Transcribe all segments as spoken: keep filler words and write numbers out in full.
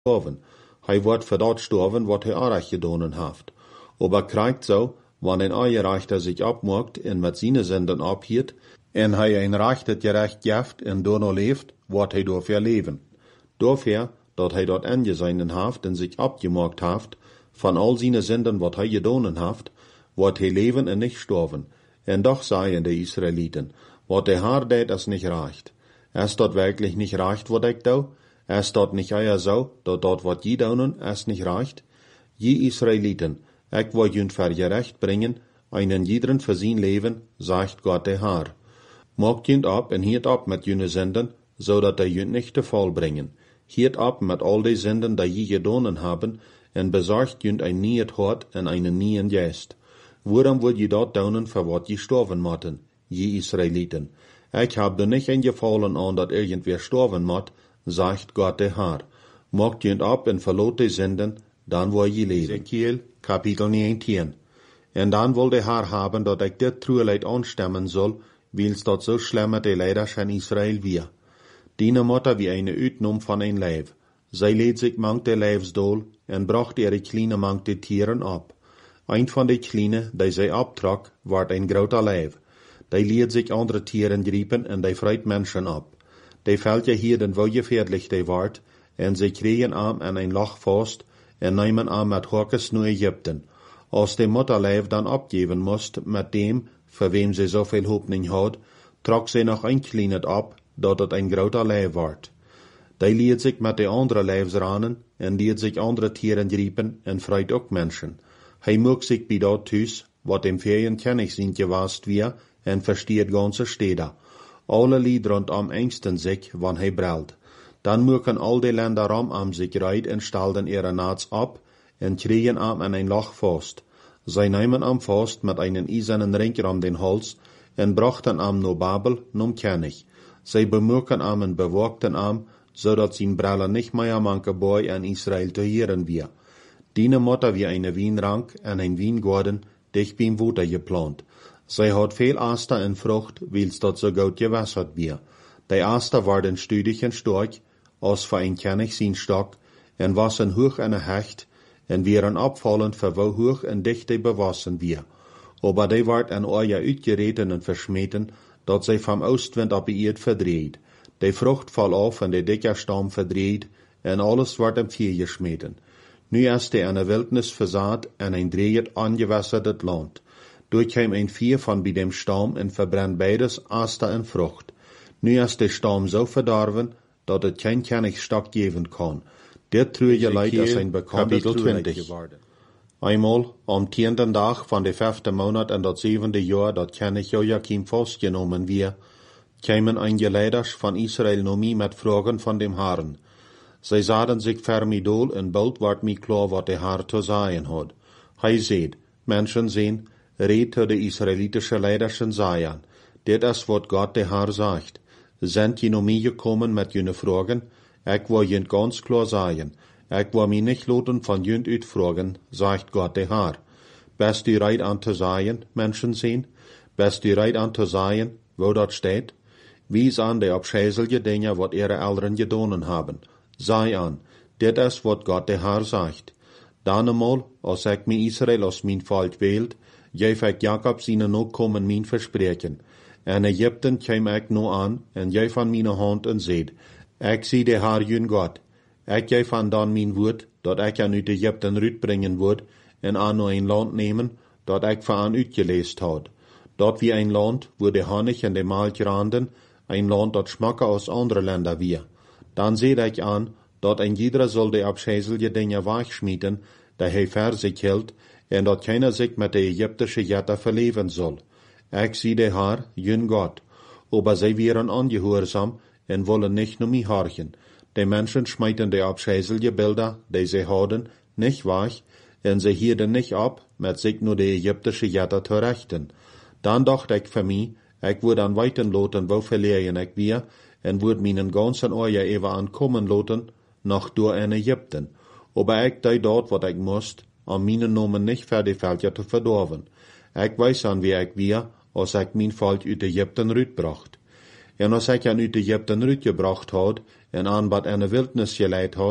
gestorven. Hij wordt voor dat gestorven, wat hij arg gedaan heeft. Aber krijgt zo, wanneer een Eierrechter sich abmacht en met zijn zinden abhielt, en hij een recht het gerecht geeft en door leeft, wordt hij dafür leven. Dafür, dat hij dat angezien heeft en zich abgemaakt heeft, van al zijn zinden wat hij gedaan heeft, wordt hij leven en niet sterven. En doch zeiden de Israeliten, wat de Herr deed is niet recht. Is dat wirklich nicht recht, wat ik doe? Is dat niet eher zo, dat dat wat je doen, is niet recht? Je Israeliten, ik wil junt voor gerecht brengen, einen jeden für zijn leven, sagt Gott der Herr. Maakt junt ab en hiert ab met jene zinden, zodat hij junt nicht te val brengen. Hiert ab met al die zinden, die je gedaan hebben, en bezorgt junt ein nieuw hart en einen nieuwen geest. Waarom wil je dat doen, voor wat je sterven moeten, je Israeliten? Ik heb er niet ingevallen aan dat irgendwer sterven moet, sagt Gott der Herr. Maakt junt ab en verloot die zinden, dan wil je leven. Ezekiel, kapitel negentien. En dan wil de Herr haben, dat ik dit trueleid anstemmen zal, wils dat zo schlimme de leiders in Israël weer. Diene motter wie eine uitnom van een lijf. Zij leed zich mank de lijfsdol en bracht ihre kleine mank de tieren op. Een van de kleine, die zij optrok, werd een groter lijf. Die leed zich andere tieren griepen en die vreit mensen op. Die veltje hierden wo gefährlich die werd, en zij kregen aan en een lach vast, en nemen aan met horkes naar Egypten. Als de mutterlijf dan opgeven moest met dem, voor wem ze zoveel hoopning had, trok ze nog een kleine op, dat het een groter lijf werd. Die liet zich met de andere lijfsranen, en liet zich andere tieren griepen, en vreit ook mensen. Hij mocht zich bij dat thuis, wat dem Ferien kennig zijn geweest weer, en versteert ganze steden. Alle lied rondom engsten zich, wann hij brelt. Dan moeken al die Länder rom am sich reit en stelden ihre Naats ab, en kriegen am an ein Loch vast. Zij nemen am vast met einen eisernen ring om den Hals, en brachten am no Babel, num König. Zij bemoeken am en bewogten am, zodat zijn Brille nicht mehr manke boy en Israel te hören wir. Diene Mutter wie eine Wienrank en ein Wiengarten, dicht beim Water geplant. Zij had veel Aster en Frucht, wils dat so gut gewässert wir. Die Aster waren stüdig en stark, als voor een König zijn Stock, en wassen hoch en hecht, en wären abfallend voor wo hoch en dicht die bewassen wir. Aber die werd en oja uitgereten en verschmeten, dat zij vom Oostwind op die Erd verdreht. Die Frucht fall auf en de dicker Stamm verdreht, en alles wordt em vier geschmeten. Nu is de eine Wildnis versaat en een dreht angewässertet Land. Durchkäm ein Vier von bei dem Stamm en verbrennt beides Aster en Frucht. Nu is de Stamm so verdorven, dat het kein Königstock geben kann. Der trüge Leid ist ein bekannter Trüge geworden. Einmal, am tienden Tag von der fünften Monat in das siebente Jahr, dat König Joachim festgenommen wir, kämen einige Leiders von Israel noch mi mit Fragen von dem Herrn. Sie sahen sich für mi dol en bald ward mi klar, wat der Herr zu sagen hat. Hij seht, Menschen sehen, red zu de israelitische Leiders en sagen, dit is wat Gott der Herr sagt. Sind je noch mi gekommen mit jene Fragen? Ich will jent ganz klar sagen, ich will mich nicht lassen von jent uitfragen, sagt Gott der Herr. Bist du reit an zu sagen, Menschen sehen? Bist du reit an zu sagen, wo dat steht? Wies an die abscheuliche Dinge, wat ihre Eltern gedaan haben. Sei an, dit is wat Gott der Herr sagt. Dan einmal, als ich mi Israel aus mein Volk wählt, geef ich Jakob seine Nachkommen mein Versprechen. En Ägypten käm ik no an, en jij van mijn hand en zeid, ik zie de Herr jun God. Ik jij van dan mijn woord, dat ik aan uit Ägypten uitbrengen word, en aan no een land nemen, dat ik van aan uitgeleest had. Dat wie een land, wo de Honig en de Melk randen, een land dat schmakker als andere Länder wir. Dan zeid ik aan, dat een jeder zal de abscheuliche Dinge wegschmieden, die hij voor zich hield, en dat keiner zich met de Ägyptische Jätter verleven zal. Ik zie de Herr, jun Gott, aber zij wären ungehorsam en wollen nicht nur mich horchen. Die Menschen schmeiten die abscheuliche Bilder, die sie hadden, nicht weg, en sie hielden nicht ab, mit sich nur die Ägyptische Jätter zu rechten. Dann dacht ich für mich, ich würde an weiten loten, wo verlieren ich wir, en würde meinen ganzen Eier even ankommen loten, nach door in Ägypten. Aber ich dei dort, wat ich musst, an meinen Namen nicht für die Völker zu verdorven. Ich weiß an wie ich wir, als ik mijn volk uit Egypten uitbracht. En als ik hen uit Egypten uitgebracht had, en aan wat een wildnis geleid had,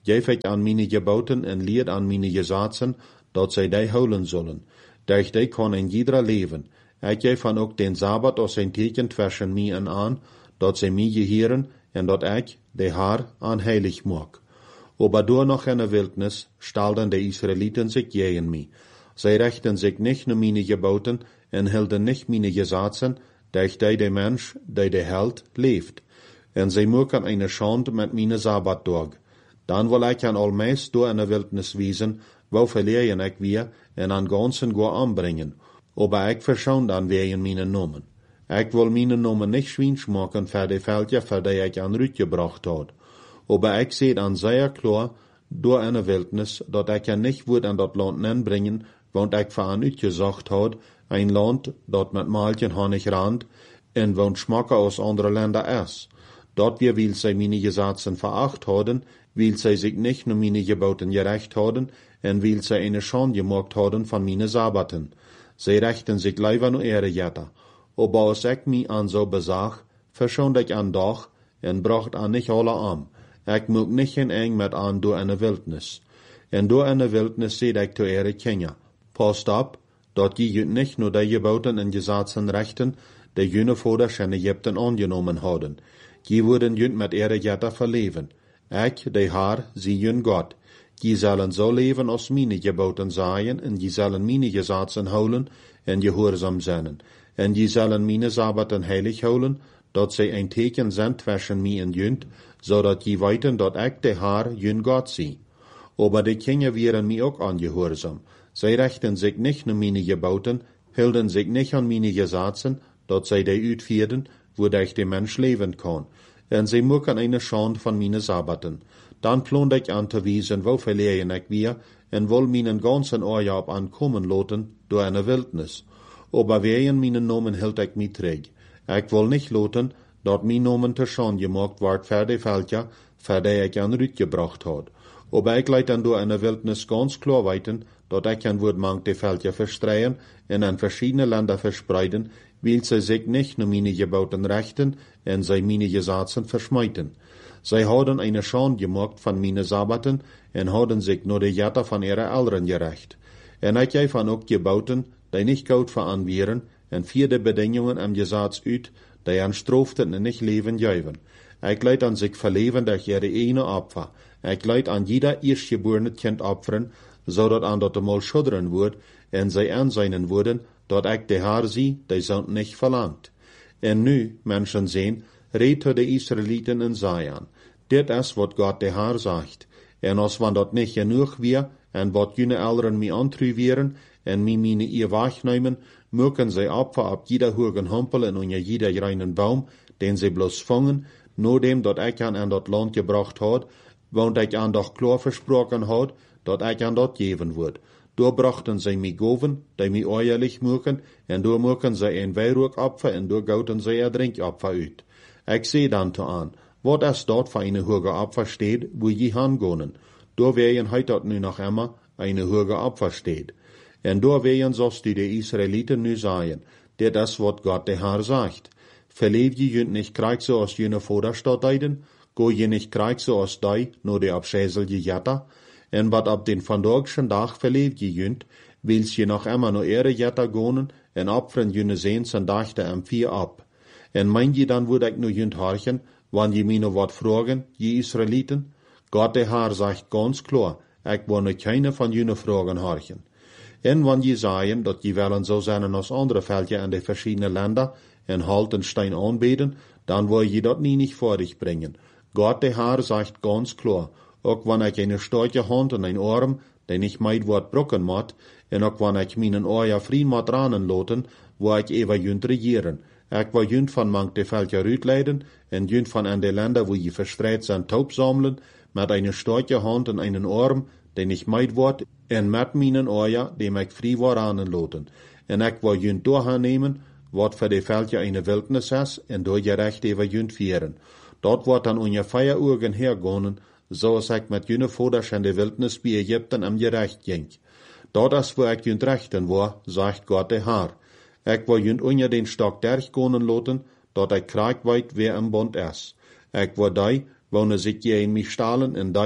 Geef ik aan meine geboten en leer aan meine gezaten, dat zij die houden zullen. Durch die kan een jeder leven. Ik geef van ook den Sabbat als een teken tussen mij en aan, dat zij mij geheren en dat ik de haar aan heilig maak. Aber door noch in de wildnis stelden de Israeliten zich gegen mij. Zij rechten zich nicht naar meine geboten en hielden nicht meine gezaten, durch die de Mensch, die de held, leeft. En zij maken eine Schande met meine Sabbatdag. Dan wil ik aan almeest door in de wildnis wezen, wo verleeren ik weer en aan ganzen go aanbrengen. Aber ik verschoon dan wegen meine Nomen. Ik wil meine Nomen nicht schwinsch maken voor de veldje voor die ik aan Rut gebracht had. Aber ik zie dan zeer klar, door in de wildnis, dat ik ja nicht woord aan dat land nenbrengen, want ik voor aan uitgezocht had, een land dat met maaltjen honig rand, en want schmakken aus andere Länder is. Dat wir, weil zij meine gezaten veracht hadden, weil zij zich nicht nur meine geboten gerecht hadden, en weil zij eine Schande gemacht hadden van meine Sabbaten. Zij rechten zich liever nur ihre Jetta. Aber als ik mij aan zo bezag, verschoonde ik aan dag, en bracht aan nicht alle am. Ik moek nicht geen eng met aan door in de wildnis. En door in de wildnis zei ik te ihre Kinder, passt op, dat je jut nicht nur die geboten en gezaten rechten, die jene Voders en Egypten angenommen hadden. Je worden jut met ihre Jetta verleven. Ik, de Haar, zie jun God. Je zullen zo leven als meine geboten zijn, en je zullen meine gezaten houden, en gehoorzaam zijn. En je zullen meine Sabbaten heilig houden, dat zij een teken zijn tussen mij en junt, zodat je weten dat ik de Haar jun God zie. Aber de Kinder waren mij ook angehoorzaam. Zij rechten zich nicht naar meine geboten, hielden zich nicht an meine gezaten, dat zij die uitvierden, wodurch de mens leven kan. En zij maken eine Schande van meine Sabbaten. Dan plond ik aan te wijzen, wo verleeren ik weer, en wil mijn ganzen oorjaar aankomen laten door een wildnis. Aber wegen meine Nomen hield ik mij terug. Ik wil nicht laten, dat mijn Nomen te Schande gemaakt wordt voor de veldje, voor die ik aan Rut gebracht had. Aber ik leid dan door een wildnis ganz klar weten, dat ik aan woord mank de veldje verstreien en aan verschiedene Länder verspreiden, weil zij zich nicht nur meine geboten rechten en zij meine gezaten verschmeiten. Zij hadden eine Schande gemaakt van meine Sabbaten en hadden zich nur de Jetta van ihre Eltern gerecht. En ik geef van ook geboten, die nicht goed voor wären, en vier de bedingungen am Gesetz uit, die aan straften en nicht leven geven. Ik leid aan zich verleven durch ihre ene Opfer. Ik leid aan jeder eerstgeborene Kind opferen, zodat aan dat mal schudderen wordt, en zij aanzijnen worden, dat ik de Haar zie, die zond nicht verlangt. En nu, mensen zien, reed de Israeliten en zeien, dit is wat God de Haar zegt. En als van dat nicht genoeg weer, en wat jene Eltern mij antruieren, en mij meine eer wegnemen, mögen zij Opfer op jeder hogen Humpel en onder jeder reinen Baum, den zij bloß vangen, nur dem dat ik aan aan dat land gebracht had, want ik aan dat klar versproken had, dat ik aan dat geven word. Door brachten zij mij goven, die mij oorlijk moeken, en door moeken zij een wijrookopfer, en door gouten zij een drinkopfer uit. Ik zei dan te aan, wat is dat voor een hoge opfer steht, wo je hangonen? Door wegen heit dat nu nog immer een hoge opfer steht. En door wegen zoals die de Israeliten nu zeggen, dit is wat God de Haar zegt. Verleef je junt nicht krijg zoals jene Vaderstad deiden, go je nicht krijg zoals die, no de abschäzelige Jetta, en wat op den vandagschen dag verleef je junt, wils je nog immer no ere Jetta gonen, en opferen jene zeens en dachte am vier ab. En mein je dan woord ik nu junt harchen, wann je mij no wat vragen, je Israeliten? God de Haar zegt ganz klar, ik wil nu keine van jene vragen harchen. En wann je zeggen, dat je willen zo zijn als andere veldje in de verschiedene Länder, en halt en stein aanbeden, dan wil je dat nie nicht vor dich bringen. God de Haar zegt ganz klar, ook wanneer ik een stootje hand en een arm, den ik meid wat brokken moet, en ook wanneer ik mijn oor vriend moet ranen loten, wo ik even junt regieren. Ik wil junt van mank de veldje uitleiden, en junt van aan de Länder, wo je verstreit zijn taub sammeln, met een stootje hand en een arm, den ik meid wat, en met mijn oor, dem ik vrij wil ranen loten. En ik wil junt doornemen, wat voor de veldje een wildnis is, en door je recht even junt vieren. Dat wordt dan onder vier uur hergonen, zoals ik met jene Voders in de wildnis bij Egypten am gerecht ging. Dat is waar ik junt rechten war, zegt God de Haar. Ik wil junt onder den stok dergonen loten, dat ik krijg weet wer im Bond is. Ik wil die, wonen zich je in mij stalen, en die,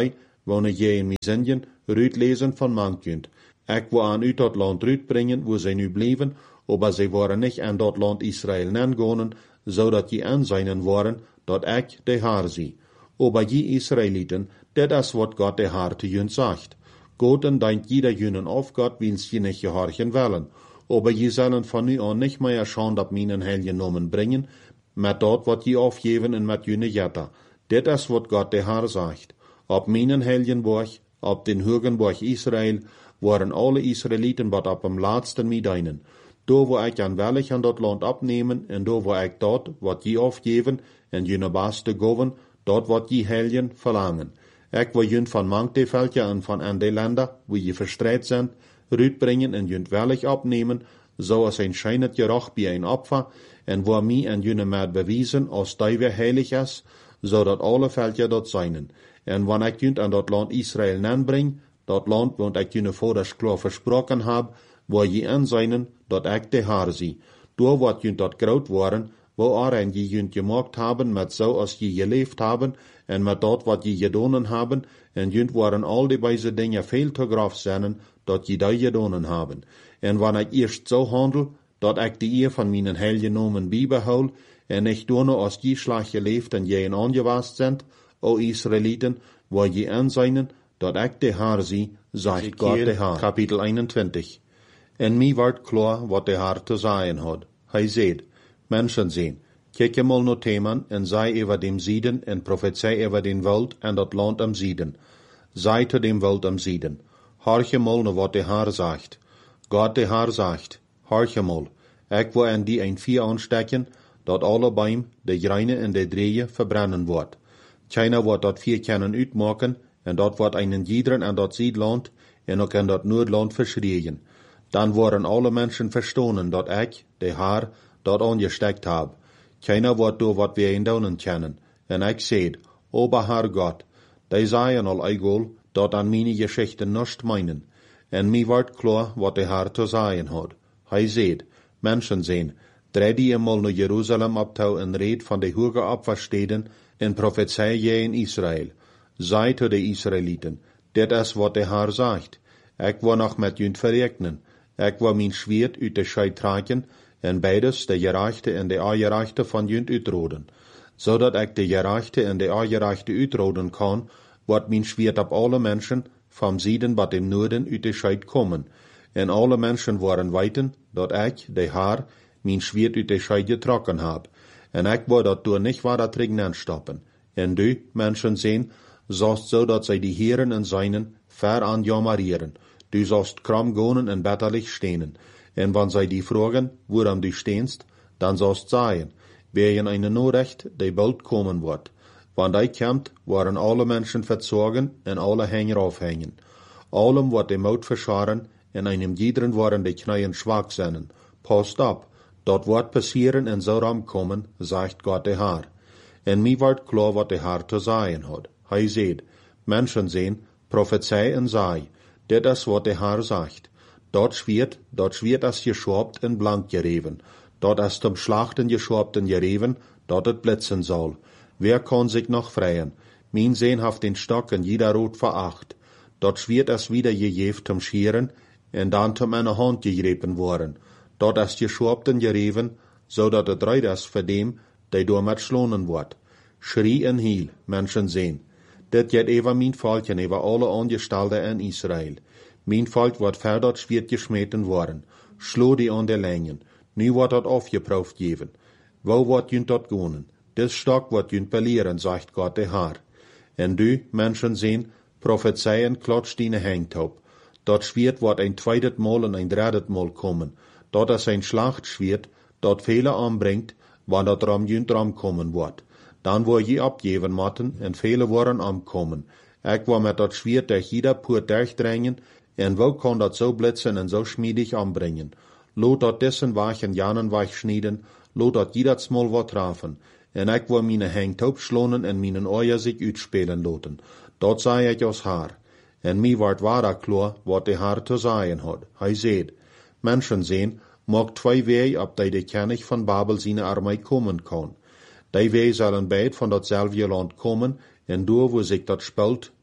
wanneer je in mijn zingen uitlezen van mankjunt. Ik wil aan uit dat land uitbrengen, waar zij nu blijven, aber zij waren niet aan dat land Israël nangonen, zodat je aanzijnen waren, dat ik de Haar zie. Aber je Israëlieten, dit is wat God de Haar te jun zegt. God en denkt jeder junen auf God, wiens je niet gehorchen willen. Aber je zullen van nu aan niet meer schande op mijn heilige namen brengen, met dat wat je afgeven en met june jetta. Dit is wat God de Haar zegt. Op mijn heilige borg, op den hogen borg Israël, waren alle Israëlieten wat op hem laatsten medeinen. Door wo ik aan wellig aan dat land opnemen, en door wo ik dat wat je afgeven, en june baaste goven, dat wat je heiligen verlangen. Ik wil jun van mank de veldje en van aan de landen, wo je verstrijd zijn, uitbrengen en jun wellig opnemen, zoals een schijnet gerocht bij een opfer, en wo mij en june met bewijzen, als die weer heilig is, zodat alle veldje dat zijnen. En wanneer ik jun aan dat land Israël nanbreng, dat land, want ik june voorders klaar versproken heb, waar je aanzijnen, dat ik de Haar zie. Door wat jun dat groot waren, waarin je jun gemaakt hebben, met zo als je geleefd hebben, en met dat wat je gedaan hebben, en jun waren al die wijze dingen veel te grof zijn, dat je die gedaan hebben. En wanneer ik eerst zo handel, dat ik de eer van mijn heilige namen bijbehoud, en niet doen als je slag geleefd en je aangewast bent, o Israëlieten, waar je aanzijnen, dat ik de Haar zie, zegt God de Haar. Kapitel eenentwintig. En mij werd klaar wat de Haar te zeggen had. Hij zei, mensen zien, kijk je mal naar Theman en zei over dem Zieden en profezei over den Wald en dat land am Zieden. Zei te dem Wald am Zieden, hoor je mal naar wat de Haar zegt. God de Haar zegt, hoor je mal, ik wil aan die een vier aanstekken, dat alle Bäume, de Greine en de Dreeën verbrennen wordt. Keiner wordt dat vier kunnen uitmaken, en dat wordt einen jiederen aan dat Ziedland, en ook aan dat Noordland verschrien. Dan worden alle mensen verstonen dat ik, de Haar, dat aangestekt heb. Keiner wordt door wat wij in doen kennen. En ik zei, ober Herr God, die zeiden al egal, dat aan meine Geschichten nicht meinen. En mij werd klaar wat de Haar te zeggen had. Hij zei, mensen zijn, drei die eenmaal naar Jeruzalem optouw en reed van de hoge opversteden en profetei je in Israël. Zei te de Israëlieten, dit is wat de Haar zegt. Ik wil nog met junt verrekenen. Ik wil mijn zwaard uit de scheid trekken, en beides, de gerechte en de ongerechte van junt uitroden. Zodat ik de gerechte en de ongerechte uitroden kan, wordt mijn zwaard op alle mensen, van Zieden wat im Noorden uit de scheid komen. En alle mensen worden weten, dat ik, de Haar, mijn zwaard uit de scheid getrokken heb. En ik wil dat door niet waar dat regnen stoppen. En du, mensen zijn, zost zodat zij die Heren en zijnen ver aan jammerieren. Du zost kram gonen en betterlich stenen. En wann zij die vragen, waarom du steenst, dan zost zeggen, wegen eine Norecht, die bald komen wordt. Wann die komt, waren alle mensen verzorgen en alle hänger aufhängen. Allem wordt de mout verscharen, en einem jiederen worden de knieën schwach zijn. Post op, dat wordt passieren en zou ram komen, zegt God de Haar. En mij wordt klaar wat de Haar te zeggen had. Hij zei, mensen zijn, profetei en zei, dit is wat de Haar zegt. Dat zwiert, dat zwiert als geschorpt en blank gereven. Dat is zum Schlachten geschorpt en gereven, dat het blitzen zal. Wer kann sich noch freien? Mijn Sehn haft den Stock en jeder Rot veracht. Dat zwiert es wieder gegeven zum Scheren, en dan zum eine Hand gegrepen worden. Dat is geschorpt en gereven, zodat het reid is voor dem, die door met schlonen wordt. Schrie en hiel, mensen zijn. Dit jet even mijn volkje over alle Angestalten in Israël. Mijn volk wordt verder zwiert gesmeten worden. Slo die aan de lijnen. Nu wordt dat afgeproefd geven. Wo wordt junt dat gonen? Dit stok wordt junt belieren, zegt God de Haar. En du, mensen zijn, profezeien klotsch die hengt op. Dat zwiert wordt een tweede Mal en een derde Mal komen. Dat is een Schlachtzwiert, dat vele aanbrengt, wanneer dat ram junt ram komen wordt. Dan word je opgeven moeten en vele worden aankomen. Ik wil met dat zwiert durch jeder poort durchdringen, en wo kan dat zo blitzen en zo schmiedig aanbrengen. Loot dat dessen wachen janen wegschneiden, loot dat jeder smol wat trafen. En ik wil mijn hengt opslonen en mijn oor zich uitspelen loten. Dat zei ik als Haar. En mij werd waar klaar wat de Haar te zeggen had. Hij zei, mensen zijn, mag twee wegen op die de König van Babel zijn armee komen kan. Die wegen zullen beid van datzelfde land komen, en door wo zich dat speelt,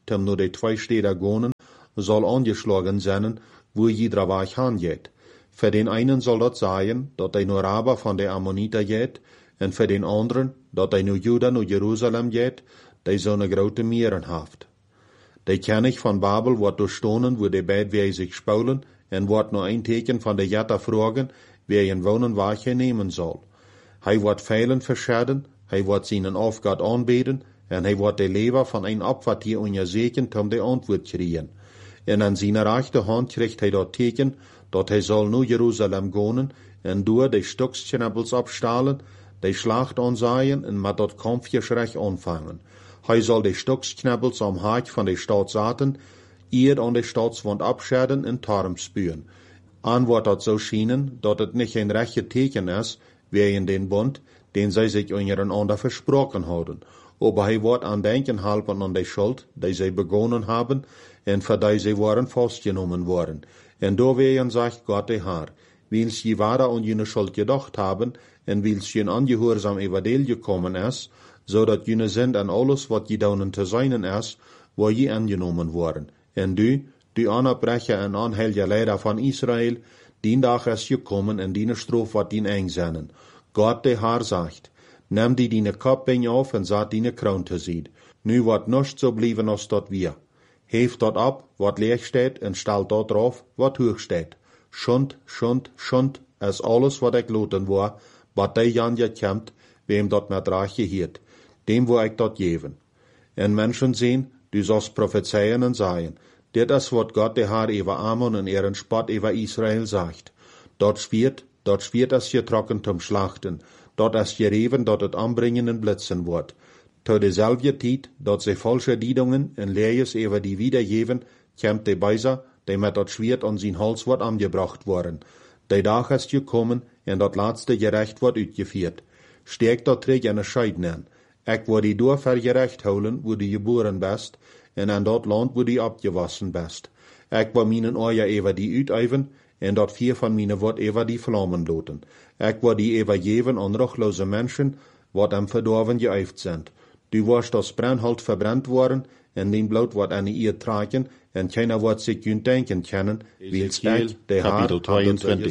tem nur die zwei Städte gonen, soll angeschlagen sein, wo jeder Weg hingeht. Für den einen soll das sein, dass er nur Raber von der Ammoniter geht, und für den anderen, dass er nur Juda nur Jerusalem geht, der so eine große Meeren haft. Der König von Babel wird durchstonen, wo die beid wer sich spaulen, und wird nur ein Teken von der Jetta fragen, wer ihn wohnen Weiche nehmen soll. Hij wird Feilen verschaden, hij wird seinen Aufgott anbeten, und hij wird die Leber von ein Abquartier untersegen, um die Antwort kriegen. Und an seiner rechten Hand kriegt hij dat Teken, dat hij soll nur Jerusalem gonen, und door die Stocksknappels abstahlen, die Schlacht ansehen, und mit dat Kampfgeschrech anfangen. Hij soll die Stocksknappels am Haak von der Stadt zaten, ihr an der Staatswand abscheren und Tarm spüren. An wird dat so schienen, dat het nicht ein rechter Teken ist, wie in den Bund, den sie sich untereinander versprochen haben. Aber hij wird an denken halten an die Schuld, die sie begonnen haben, und für die sie waren festgenommen worden. Und deswegen sagt Gott der Herr, weil sie weiter an jene Schuld gedacht haben, und weil sie in angehorsam Evangel gekommen ist, so dat jene sind an alles, was gedonen zu seinen ist, wo je angenommen worden. Und du, die Anerbrecher und Anhälter Leider von Israel, dien Tag ist gekommen und die Strof wat dien einsennen. Gott der Herr sagt, nimm die deine Kapping auf und sat deine Kroon te ziet. Nu wat nicht so blieben als dat wir. Heft dort ab, wat leeg steht, und stellt dort drauf, wat hoch steht. Schund, schund, schund, ist alles, wat ich loten war, wat der Jan gekämmt, wem dort mit Rache hielt. Dem wo ich dort geben. En Menschen sehen, du sollst prophezeien und sagen, dit ist, wat Gott der Herr über Ammon und ihren Spott über Israel sagt. Dort schwirrt, dort schwirrt es getrocken zum Schlachten, dort ist gereven, dort het anbringen und blitzen wird. Zu derselbe Zeit, dort sie falsche Diedungen und Lehes über die wiedergeben, kämmt der Beiser, der mit dort Schwert an sein Hals wird angebracht worden. Der Tag ist gekommen, und dort letzte Gerecht wird uitgeführt. Stärkt dort träg eine Scheiden an. Ich wo die door vergerecht holen, wo du geboren bist, en an dat Land, wo du abgewassen bist. Ich wo meinen Eier über die uiteiven, en dat vier von meinen Wort über die Flammen loten. Ich wo die übergeben an ruchlose Menschen, wat am Verdorven geeift sind. Du warst das Brennholz verbrannt worden, en den Blut wird an ihr tragen, en keiner wird sich gün denken können, wie es echt der Herr dreiundzwanzig.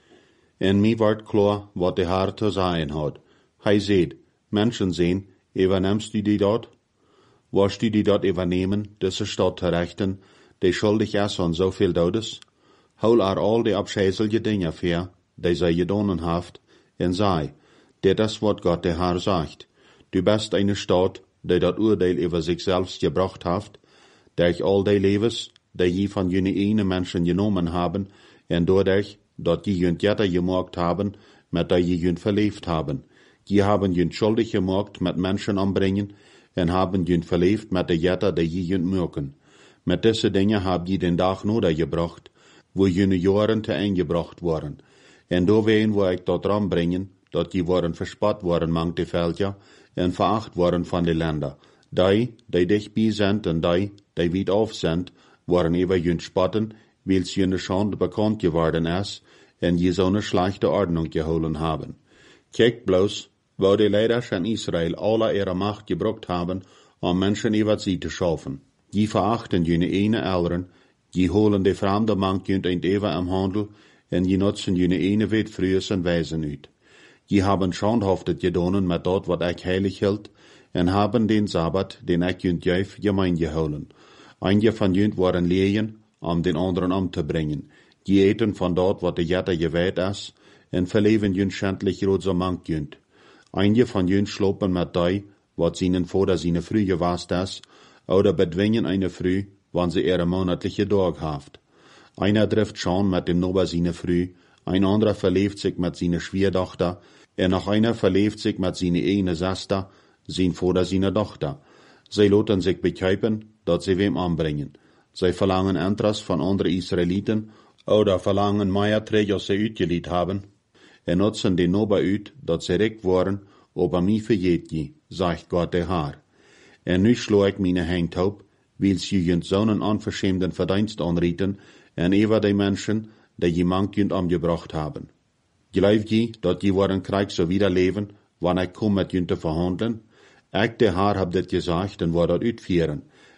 En mir wird klar, wat der Herr zu sagen hat. Hij seht, Menschen sehen, übernimmst du die dort? Wirst du die dort übernehmen, diese Stadt zu rechten, die schuldig ist an so viel Todes? Hol er all die abscheuliche Dinge für, die sie gedonen haft, und sei, dit ist, was Gott der Herr sagt. Du bist eine Stadt, die dat Urteil über sich selbst gebracht haft, durch all die Lebens, die je von jene eine Menschen genommen haben, und dadurch, dat die jünd Jetter gemacht haben, mit der je jünd verlebt haben. Die haben jünd schuldig gemacht mit Menschen anbringen, und haben jünd verlebt mit der Jetter, die je jünd mögen. Mit diese Dinge hab je den Tag nur gebracht, wo jene Jahren te eingebracht waren. Und da wen, wo ich dort ranbringen, dat die waren verspott worden manche Völker, und veracht worden von den Ländern. Die, die dich bei sind, und die, die weit auf sind, waren über jünd spotten, weil sie jüne Schande bekannt geworden ist, und je so eine schlechte Ordnung geholen haben. Kijkt bloß, wo die Leider in Israel alle ihre Macht gebraucht haben, um Menschen über sie zu schaffen. Die verachten jene eine Älteren, die holen die fremde Mank jünd ein Eva am Handel, und die nutzen jene eine weit frühes und Weisen uit. Die haben schandhaftet gedonen mit dort, wat ich heilig hielt, und haben den Sabbat, den ich jünd jäuf, gemein geholen. Einige von jünd waren lehen, um den anderen umzubringen. Die eten von dort, wat der Jetter geweiht ist, und verleben jünd schändlich rot so mank jünd. Einige von jünd schlopen mit die, wat ihnen vor der seine Früh gewast ist, oder bedwingen eine Früh, wann sie ihre monatliche Tag haft. Einer trifft schon mit dem Nober seine Früh, ein anderer verlebt sich mit seiner Schwiertochter, und noch einer verlebt sich mit seiner eine Schwester, sein Vater seiner Tochter. Sie loten sich bekeipen, dat sie wem anbringen. Sie verlangen Entras von anderen Israeliten, oder verlangen mehr Träger, als sie uitgeliet haben, und nutzen den Nober uit, dat sie recht waren, aber mir verjeht je, sagt Gott der Herr. Und nu schlo ich meine Hand taub, weil sie jünd so einen unverschämten Verdienst anrieten, und über die Menschen, die je mank jünd umgebracht haben. Glaubt je, dat je waren Krieg so wieder leben, wann ich komm mit jünd zu verhandeln? Ich, der Herr, hab dit gesagt und war dat uitführen.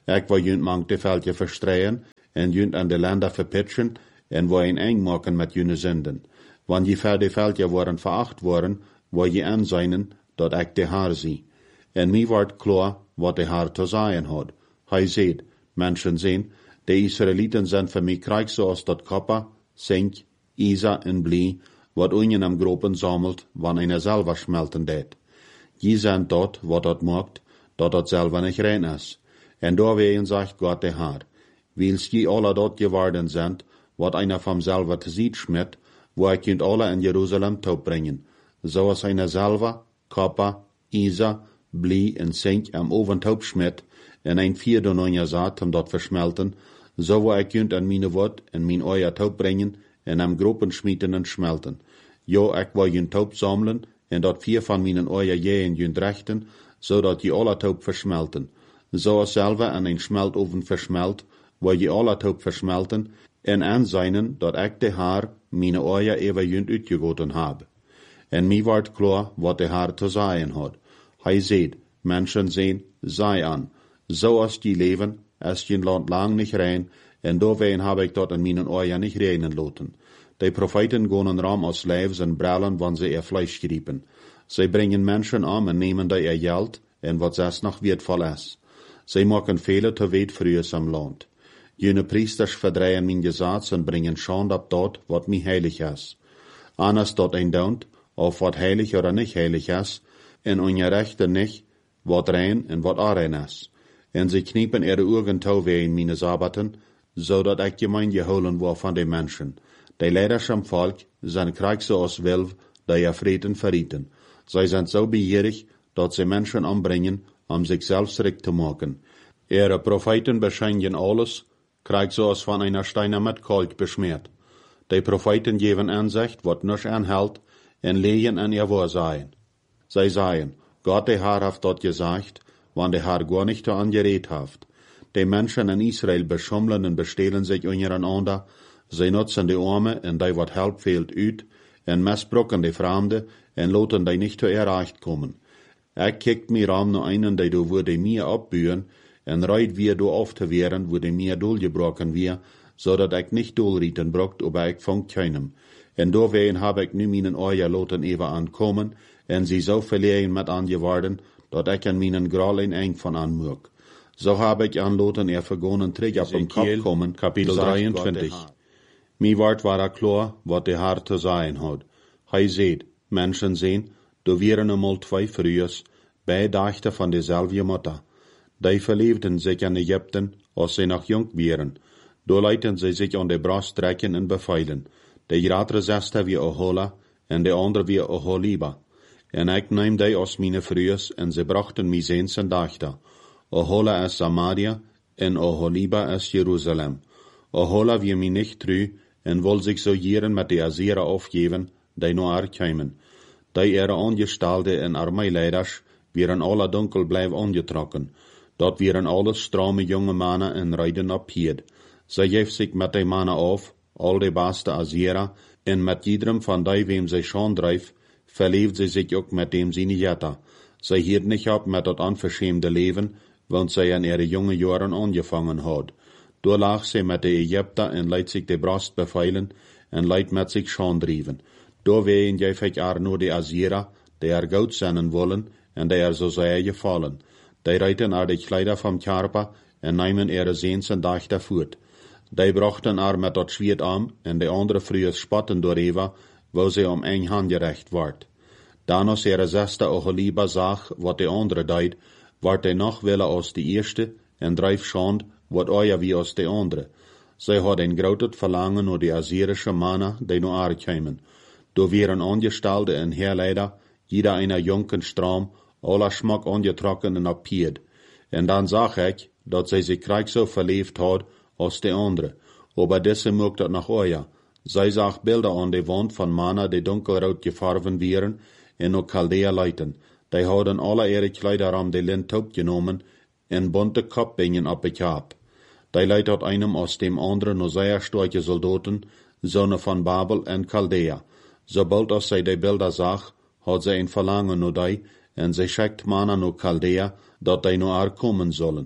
Ik wil junt mang de veldje verstreien, en junt aan de landen verpitchen, en wil een eng maken met jullie zinden. Want je ver de veldje worden veracht worden, wil je aanzijnen, dat ik de haar zie. En mij wordt klaar wat de haar te zeggen had. Hij zegt, mensen zien, de Israëlieten zijn voor mij krijg zoals dat kopper, zink, isa en blie, wat unjen am gropen sammelt, wanneer een selber smelten deed. Je zijn dat, wat dat maakt, dat dat selber niet rein is. En doorwegen zegt God de Haar, wils je alle dat geworden zijn, wat einer vom selber te ziet schmidt, wo ik kunt alle in Jeruzalem toe brengen, zoals einer selber, kopper, isa, blie en zink am oven toe schmidt, en een vierde neunja zaad om dat versmelten, zo wo ik kunt an meine woord en mijn oja toe brengen, en am gropen schmieten en smelten. Jo, ik wil je taub sammeln, en dat vier van mijn oja jeën junt rechten, zodat je alle taub versmelten. Zoals selber an een smeltoven versmelt, wil je alle taub versmelten, en aanzijnen dat ik de haar, mijn oja even junt uitgegoten heb. En mij wordt klaar wat de haar te zeggen had. Hij zegt, mensen zien, zij aan, zoals die leven, is je land lang niet rein, en doorwegen heb ik dat in mijn oja niet reinen laten. De profeten gaan ram als lijfs en brallen, wanneer ze ihr Fleisch griepen. Zij brengen mensen om en nemen dat ihr geld, en wat zes nog wertvoll is. Zij maken vele te weet voor am land. Jene priesters verdreien mijn gezats en brengen schande op dat, wat mij heilig is. Anders dat een doont, of wat heilig oder niet heilig is, en ongerechte niet, wat rein en wat onrein is. En zij kniepen ihre ogen toe in mijn sabbaten, zodat ik gemeen geholen word van de mensen. De leiders am volk zijn krijg zoals wilf, dat je vreten verrieten. Zij zijn zo begeerig, dat ze mensen ombrengen, om zichzelf schrik te maken. Ihre profeten beschijnen alles, krijg zoals van einer steiner met kalk besmeerd. De profeten geven aanzicht, wat nisch aanhält, en legen aan ihr Wohlsein. Zij zeggen, Gott de Haar heeft dat gezegd, want de Haar gar nicht angereed heeft. De mensen in Israël beschummelen en bestelen zich ondereinander, zij nutzen de armen en die wat help fehlt uit, en misbruiken de vreemden, en laten die niet te erreicht komen. Ik kijkt mir aan naar einen, die do würde mir opburen, en reit wir do auf te weren, würde mir doorgebroken wir, zodat ik nicht doorrieten brokt, aber ik vangt keinem. En doorwegen heb ik nu mijn oja laten even aankomen, en sie zo verlegen met aangeworden, dat ik aan mijn gralen eng van aanmoek. Zo heb ik aanloten er vergonen terug op een kop komen, kapitel drieëntwintig. Mij wordt waar klaar wat de Haar te zeggen had. Hij zegt, mensen zien, do wieren eenmaal twee vrouwen, bij dachten van dezelfde moeder. Die verliefden zich aan Egypten, als ze nog jong waren. Do lieten ze zich aan de borst trekken en beveilen. De grotere zesde wie Ohola, en de andere wie Oholiba. En ik neem die als mijn vrouwen, en ze brachten mij zeens en dachten. Ohola is Samaria, en Oholiba is Jeruzalem. Ohola wie mij niet trouw, en wil zich zo jaren met de Assyrer aufgeven, die naar haar kwamen. Die ihre Angestelde en armeileiders waren alle dunkel blijven aangetrokken. Dat waren alles strome jonge mannen en rijden op paard. Zij geeft zich met de mannen af, al de beste Assyrer, en met iedereen van die wem zij schon drijft, verleeft zij zich ook met dem zijn jetta. Zij hield niet op met dat onverschämde leven, want zij in ihre jonge jaren aangevangen had. Door lag zij met de Egypter en leidt zich de borst beveilen, en leidt met zich schon drijven. Doorwegen geef ik haar nur de Assyrer, die er goud zenden willen, en die er zo zij gevallen. Die reiten er de kleider vom Körper, en nemen ihre zeens en dachten voort. Die brachten er met dat zwiert aan, en de andere vrouwen spotten door Eva, wo ze om eng handgerecht wordt. Dan als ihre zesde Oholiba zag, wat de andere deed, wordt hij nog willen als de eerste, en drijf schand, wat euer wie als de andere. Zij had een groot verlangen naar de Assyrische mannen, die naar haar kwamen. Door waren Angestelde en Heerleider, jeder einer jonken Stram, aller schmak angetrokken en op paard. En dan zag ik, dat zij zich krijg zo verleefd had, als de andere. Aber deze mocht dat nog euer. Zij zag beelden aan de wand van mannen die donkelrood gefarven waren, en ook Chaldea leiten. Die hadden alle ihre Kleider aan de lint opgenomen, en bunte kopbingen op het kap. Die leidt had einem aus dem anderen nur sehr starke Soldaten, zonen van Babel en Chaldea. Sobald als zij de beelden zag, had zij een verlangen naar die, en zij schickt mannen naar Chaldea, dat die naar haar komen zullen.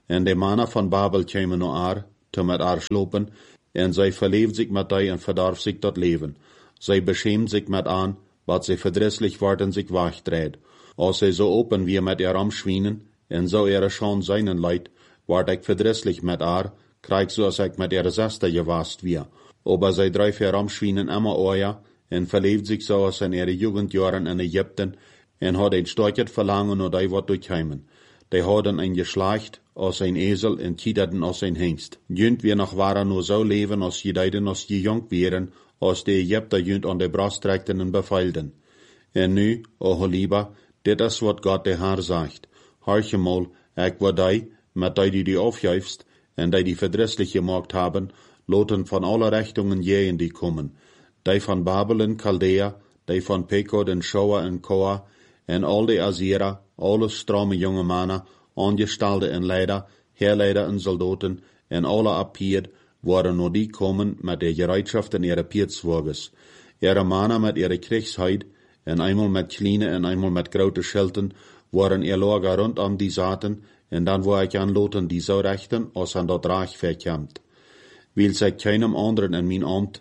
En de mannen van Babel kwamen naar haar, te met haar slopen, en zij verleefd zich met die en verdarf zich dat leven. Zij beschämt zich met aan, wat zij verdrisselijk worden zich wegdreht. Als zij zo open wie met haar amschwienen, en zo ihre schon seinen leid, word ik verdrisselijk met haar, krijg zoals ik met ihre zester gewast wie. Aber zij drijft haar amschwienen immer oja, en verleefd zich zoals in ihre Jugendjahre in Ägypten, en had een storket verlangen naar die wat durchheimen. Die hadden een geschlacht als een ezel en kiederden als een hengst. Junt wir nog waren nur zo leven als je deiden als je jong wären, als de Ägypter junt aan de brast trekten en beveilden. En nu, o lieber, dit is wat God de Heer zegt. Horche mal, ik word die, met die die die aufjuifst, en die die verdrisslich gemaakt haben, loten van alle richtungen jeen die kommen. Die van Babel en Chaldea, die van Pekod en Shoa en Koa, en al die Assyrer, alle strome jonge mannen, aangestalde en leider, heerleider en soldaten, en alle Apied, waren nur die kommen met de gereedschaften ihre Pietzwagens. Ihre mannen met ihre Kriegsheid, en einmal met kleine en einmal met grote Schelten, waren ihr Lager rondom die zaten, en dan wou ik aan loten die zo rechten, als aan dat Reich verkämmt. Wil zij keinem anderen in mijn Amt,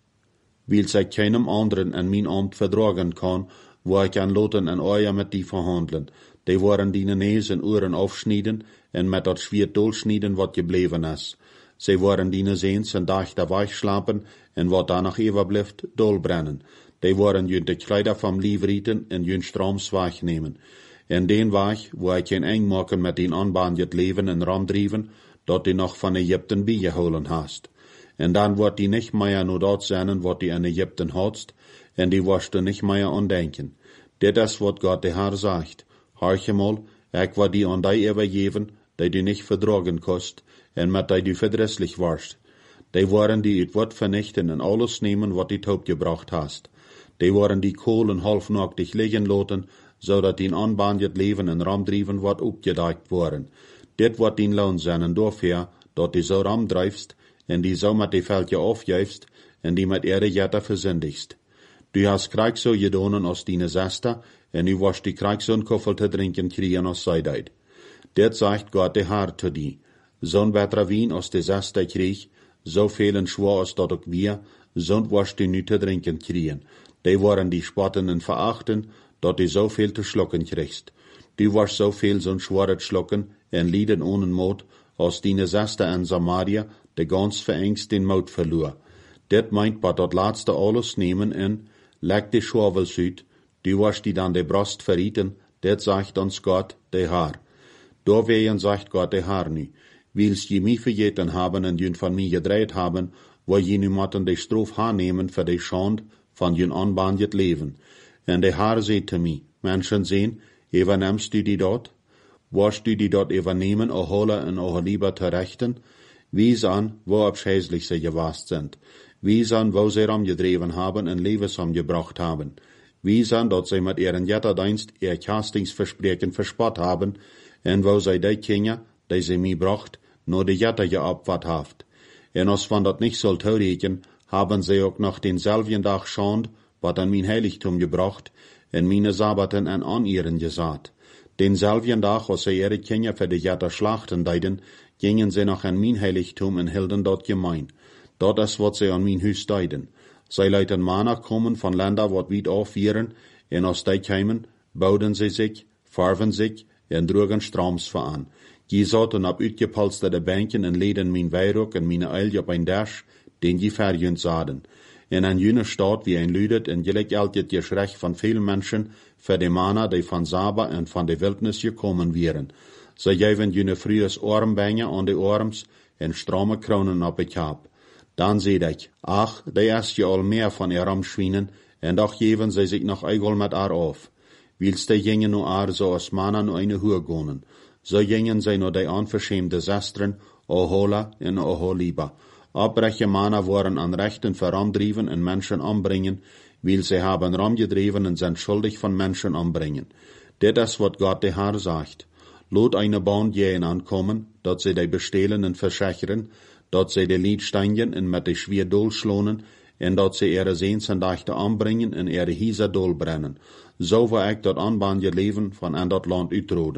wil zij keinem anderen in mijn Amt verdragen kan, wou ik aan loten en euer met die verhandelen. Die waren die nees en oren aufschnieden, en met dat Schwert dolschnieden wat gebleven is. Zij waren die zeens en dachten wegslapen, en wat danach overblijft, dolbrennen. Die waren jun de kleider van liefrieten en jun stroms wegnemen. En den weg, wo ik geen eng maken met die aanbaanjet leven en ramdrieven, dat die nog van Egypten bijgeholen hast. En dan wordt die nicht meer nur dat zijn wat die in Egypten hadst, en die worst du nicht meer aan denken. Dit is wat God de Heer zegt. Horche mal, ik word die aan die overgeven, die die nicht verdragen kost, en met die du verdrisslich warst. Die waren die het Wort vernichten en alles nemen wat die taub gebracht hast. Die waren die kolen halfnacktig liggen laten, zodat die aanbaanjet leven en ramdrieven wat opgedekt worden. Dit wordt die loon zijn en dafür, dat die zo ramdrijfst, en die zo met die veldje afjuifst, en die met ihre jetter verzindigst. Du hast krijg zo gedonen als die zester, en nu was die krijg zo'n koffel te drinken kriegen als zij deed. Dit zegt God de Heer te die. Zo'n beter wien als de zester kreeg, zo veel schwaar als dat ook wir, zo'n was die nu te drinken kriegen. Die waren die spotten en verachten, dat die zoveel te schlucken kriegst. Du was zoveel zo'n schwaar schlucken en lieden ohne moed, als die zester in Samaria, de gans verengst den moed verloor. Dit meint bij dat laatste alles nemen en, leg de schwavels uit, du was die dan de brast verrieten, dit zegt ons God, de Heer. Doorwegen zegt God de Heer nu, wils je mij vergeten hebben en jun van mij gedreid hebben, wil je nu moeten de straf aannemen voor de schande van jun aanbaanjet leven. En de Heer zei te mij, mensen zien, übernimmst du die dort? Wirst du die dort übernehmen, o holen en o lieber te rechten? Wie an, wo abscheißlich sie gewast sind. Wie an, wo sie ramgedreven haben en levensam gebracht haben. Wie an, dat sie mit ihren Jetterdienst ihr Castingsversprechen verspott haben, en wo sie die Kinder, die sie mir bracht, nur die Jetter geopfert haft. En als van dat nicht soll toereken, haben sie auch noch denselben Tag schand, wat an mein Heiligtum gebracht, en meine Sabbaten en an ihren gesaat. Denselben Tag, als sie ihre Kinder für die Jetter schlachten deiden, gingen sie noch an mein Heiligtum en hielden dort gemein. Dat is wat sie an mein Hus deiden. Sie leiten Männer kommen von Länder, wat weit aufwieren, en als die kämen, bauden sie sich, farven sich, en drogen Stroms an. Die saten op uitgepolsterde Bänken en leden mijn weirock en mijn eilje op een dash, den die verjunt zaden. In een jüne Stadt wie ein Lüdet en gelijk altijd je Geschrech van veel mensen, für die Männer, die van Saba en van de Wildnis gekommen wären. Sie geven jüne frühes Armbänge an de Arms en strome Kronen op het Kap. Dan zei ik, ach, die is je al meer van ihr Amschwienen, en doch geven sie sich noch eigel met haar auf. Wilst die gingen nu haar so als Männer nu eine Hur gonen. So gingen sie nur die unverschämte Sestren, o hola en o holiba. Abbreche Männer waren an Rechten verandrieven en Menschen anbringen, weil sie haben ramgedreven en sind schuldig von Menschen anbringen. Dit is wat Gott de Heer sagt. Lot eine Band jähen ankommen, dat sie die bestehlen en verschecheren, dat sie die Liedsteinen en met de schwier dol schlonen, en dat sie ihre Sehnsendachte anbringen en ihre Hieser dol brennen. So war ik dat aanbaanje leven van aan dat land uitroden.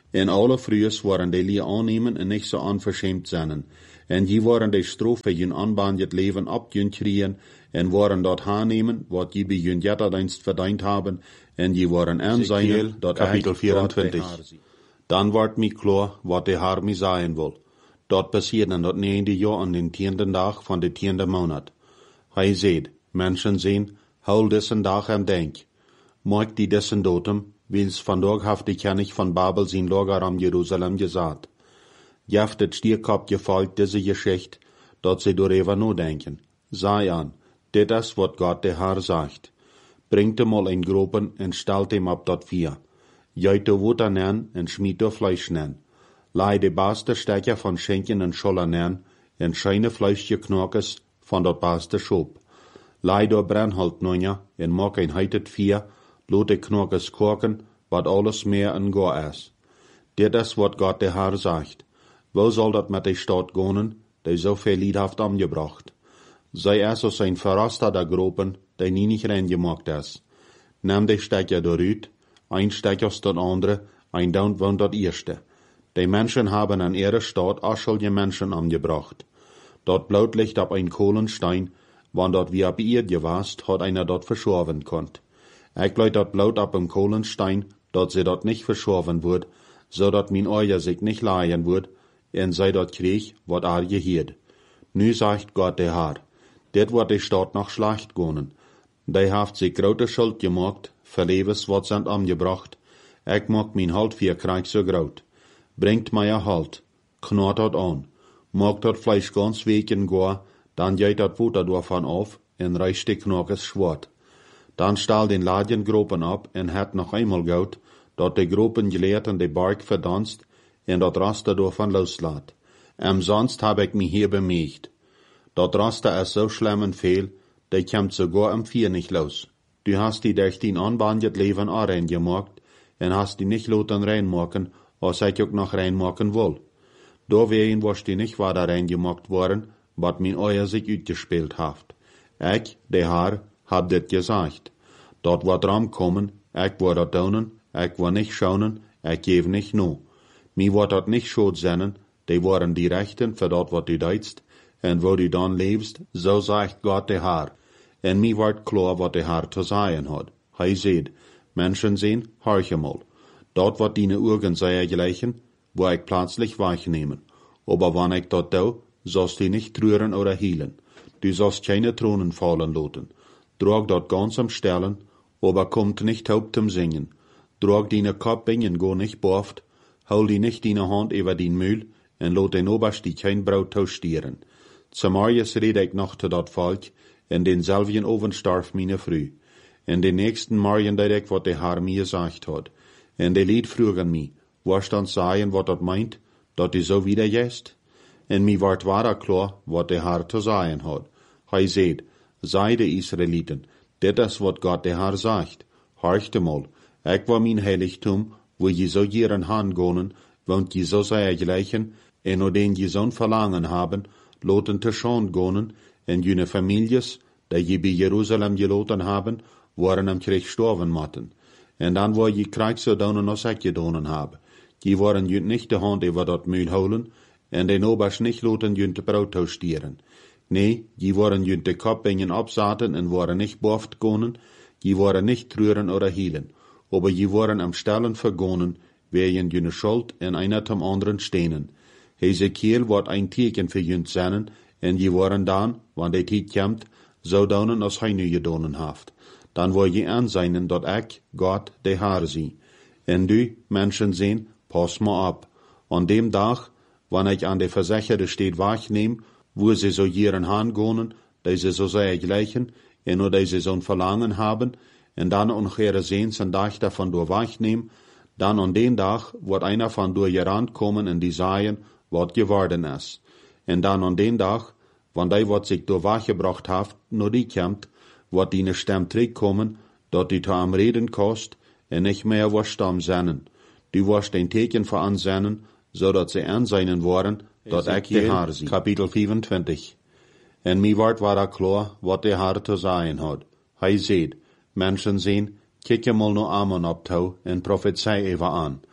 En alle vrouwen waren die lie aannemen en niet zo onverschämt zijn. En die waren die stroof voor hun aanbandjet leven opjunt kriegen, en waren dat aannemen, wat die bij hun jetterdienst verdient hebben, en die waren aanzien, dat Kapitel vierentwintig. Dan wordt mij klaar, wat de Haar mij zeggen wil. Dat passiert in dat negende jaar aan den tiende dag van de tiende maand. Hij zegt, mensen zien, hou dessen dag en denk. Maak die dessen datum, wils vandaag heeft die König van Babel zijn Lager am Jerusalem gesagt. Jeft het stierkop gefolgt diese Geschichte, dat ze door even nadenken. Sei an, dit is wat Gott de Haar sagt. Bringt hem al in gropen en stelt hem op dat vier. Juit de water nen en schmied de Fleisch nen. Lei de beste stekker van schenken en scholler nen en scheine Fleischje knokes van dat beste schop. Lei de brandholt nonja en maak een heitet vier, laat de knokes koken, wat alles meer en goor is. Dit is wat Gott de Haar sagt. Wo soll dat met de stad gaan, die so viel Lied heeft omgebracht? Zij is als een verraster der gropen, die nie nicht reingemaakt is. Neem de stekker eruit, ein stekker als dat andere, ein down woont dat eerste. Die Menschen haben an ihrer Stadt aschelje Menschen omgebracht. Dort Blut liegt op ein Kohlenstein, wann dort wie op Erde warst, hat einer dort verschorven konnt. Ik leid dat Blut op een Kohlenstein, dat ze dort nicht verschorven wordt, so dat min Euer sich nicht leihen wordt, en zij dat kreeg, wat er geheerd. Nu sagt Gott de Haar, dit wordt de Stadt noch schlecht gonen. Die heeft zich grote schuld gemaakt, verlebens wat sind omgebracht. Ik maak min halt vier Krieg so groot. Bringt mij een halt, knort dat aan, maakt dat Fleisch ganz weken goor, dan jeit dat Water daarvan af en reicht de knokes schwart. Dan stal den Ladjengropen op en het nog eenmaal goud, dat de gropen geleerd en de bark verdanst en dat raster daarvan loslaat. En sonst heb ik me hier bemerkt. Dat raster is so schlimm en veel, die komt sogar am vier nicht los. Du hast die durch den anbandet Leben auch reingemacht en hast die nicht laten reinmaken, als ich auch noch reinmaken will. Da wegen was die nicht weiter reingemacht worden, wat mein Euer sich uitgespielt haft. Ich, de Haar, hab dit gesagt. Dort wat ramkommen, ich war dat daunen, ich war nicht schaunen, ich geb nicht no. Mi wat dat nicht schuld sennen, die waren die Rechten für dat wat du deitst, en wo du dan lebst, so sagt Gott de Haar. En mi ward klar wat de Haar zu sagen hat. Hij seht, Menschen sehen, horche mal. Dort wat deine Augen sei gleichen, wo ich plötzlich wahrnehmen. Aber wann ich dort do, sollst du nicht trüren oder hielen. Du sollst keine Tronen fallen lassen. Drag dort ganz am Stellen, aber kommt nicht haupt zum Singen. Drag deine Kopf bingen go nicht boft, hol die nicht deine Hand über den Mühl, en lot den Oberst die kein Braut taustieren. Zamarius red ich noch zu dat Volk, en denselben oven starf meine Früh. En den nächsten Morgen deed ik wat de Haar mir gesagt hat. En de Lied frugen mi, was dan sagen, wat dat meint, dat die so wieder jest? En mi ward wahrer klar, wat de Haar zu sagen hat. Hij seht, sei de Israeliten, dit is wat Gott de Haar sagt. Horchte mal, ik war min Heiligtum, wo je so jieren han gonen, want je so sei gleichen, en o den je zo'n verlangen haben, loten te schon gonen, en jene Families, die je bij Jerusalem geloten haben, waren am Krieg sterven motten. En dan war je Krieg so donen als ik gedonen habe. Die waren jünt nicht de Hand über dat Mühl holen, en den Oberst nicht loten jünt de Braut taustieren. Nee, die waren jünt de Kopf bingen absaten en waren nicht boft gonen, die waren nicht trüren oder hielen. Aber die waren am Stellen vergonen, wegen jüne Schuld en einer zum anderen stehnen. Hesekiel wordt ein teken für jünt sennen, en die waren dan, wann de tijd komt, zo donen als hij nu gedonen haft. Dan wil je aanzien dat ik, Gott, de Haar zie. En du, Menschen zien, pas maar op. An dem dag, wann ich an de Versicherde steht wahrnehm, wo sie so jieren haan gonen, die sie so sehr gleichen, en nur die sie so'n Verlangen haben, en dan ongere seens en dag davon door wahrnehm, dan an den dag wordt einer van door je rand komen en die sagen, wat geworden is. En dan an den dag, wann die wat sich door wahrgebracht haft, nur die komt, wat die ne Stem terugkomen, dat die te am reden kost, en nicht mehr was stam sennen. Die was den Teken veransennen, zodat sie aanzijnen worden, dat ik de Haar zie. Kapitel vierentwintig. En mi wordt waar klar, wat de Haar te zeggen had. Hij zeed, Menschen zien, kijk je mal no Amen op touw, en prophezei even aan.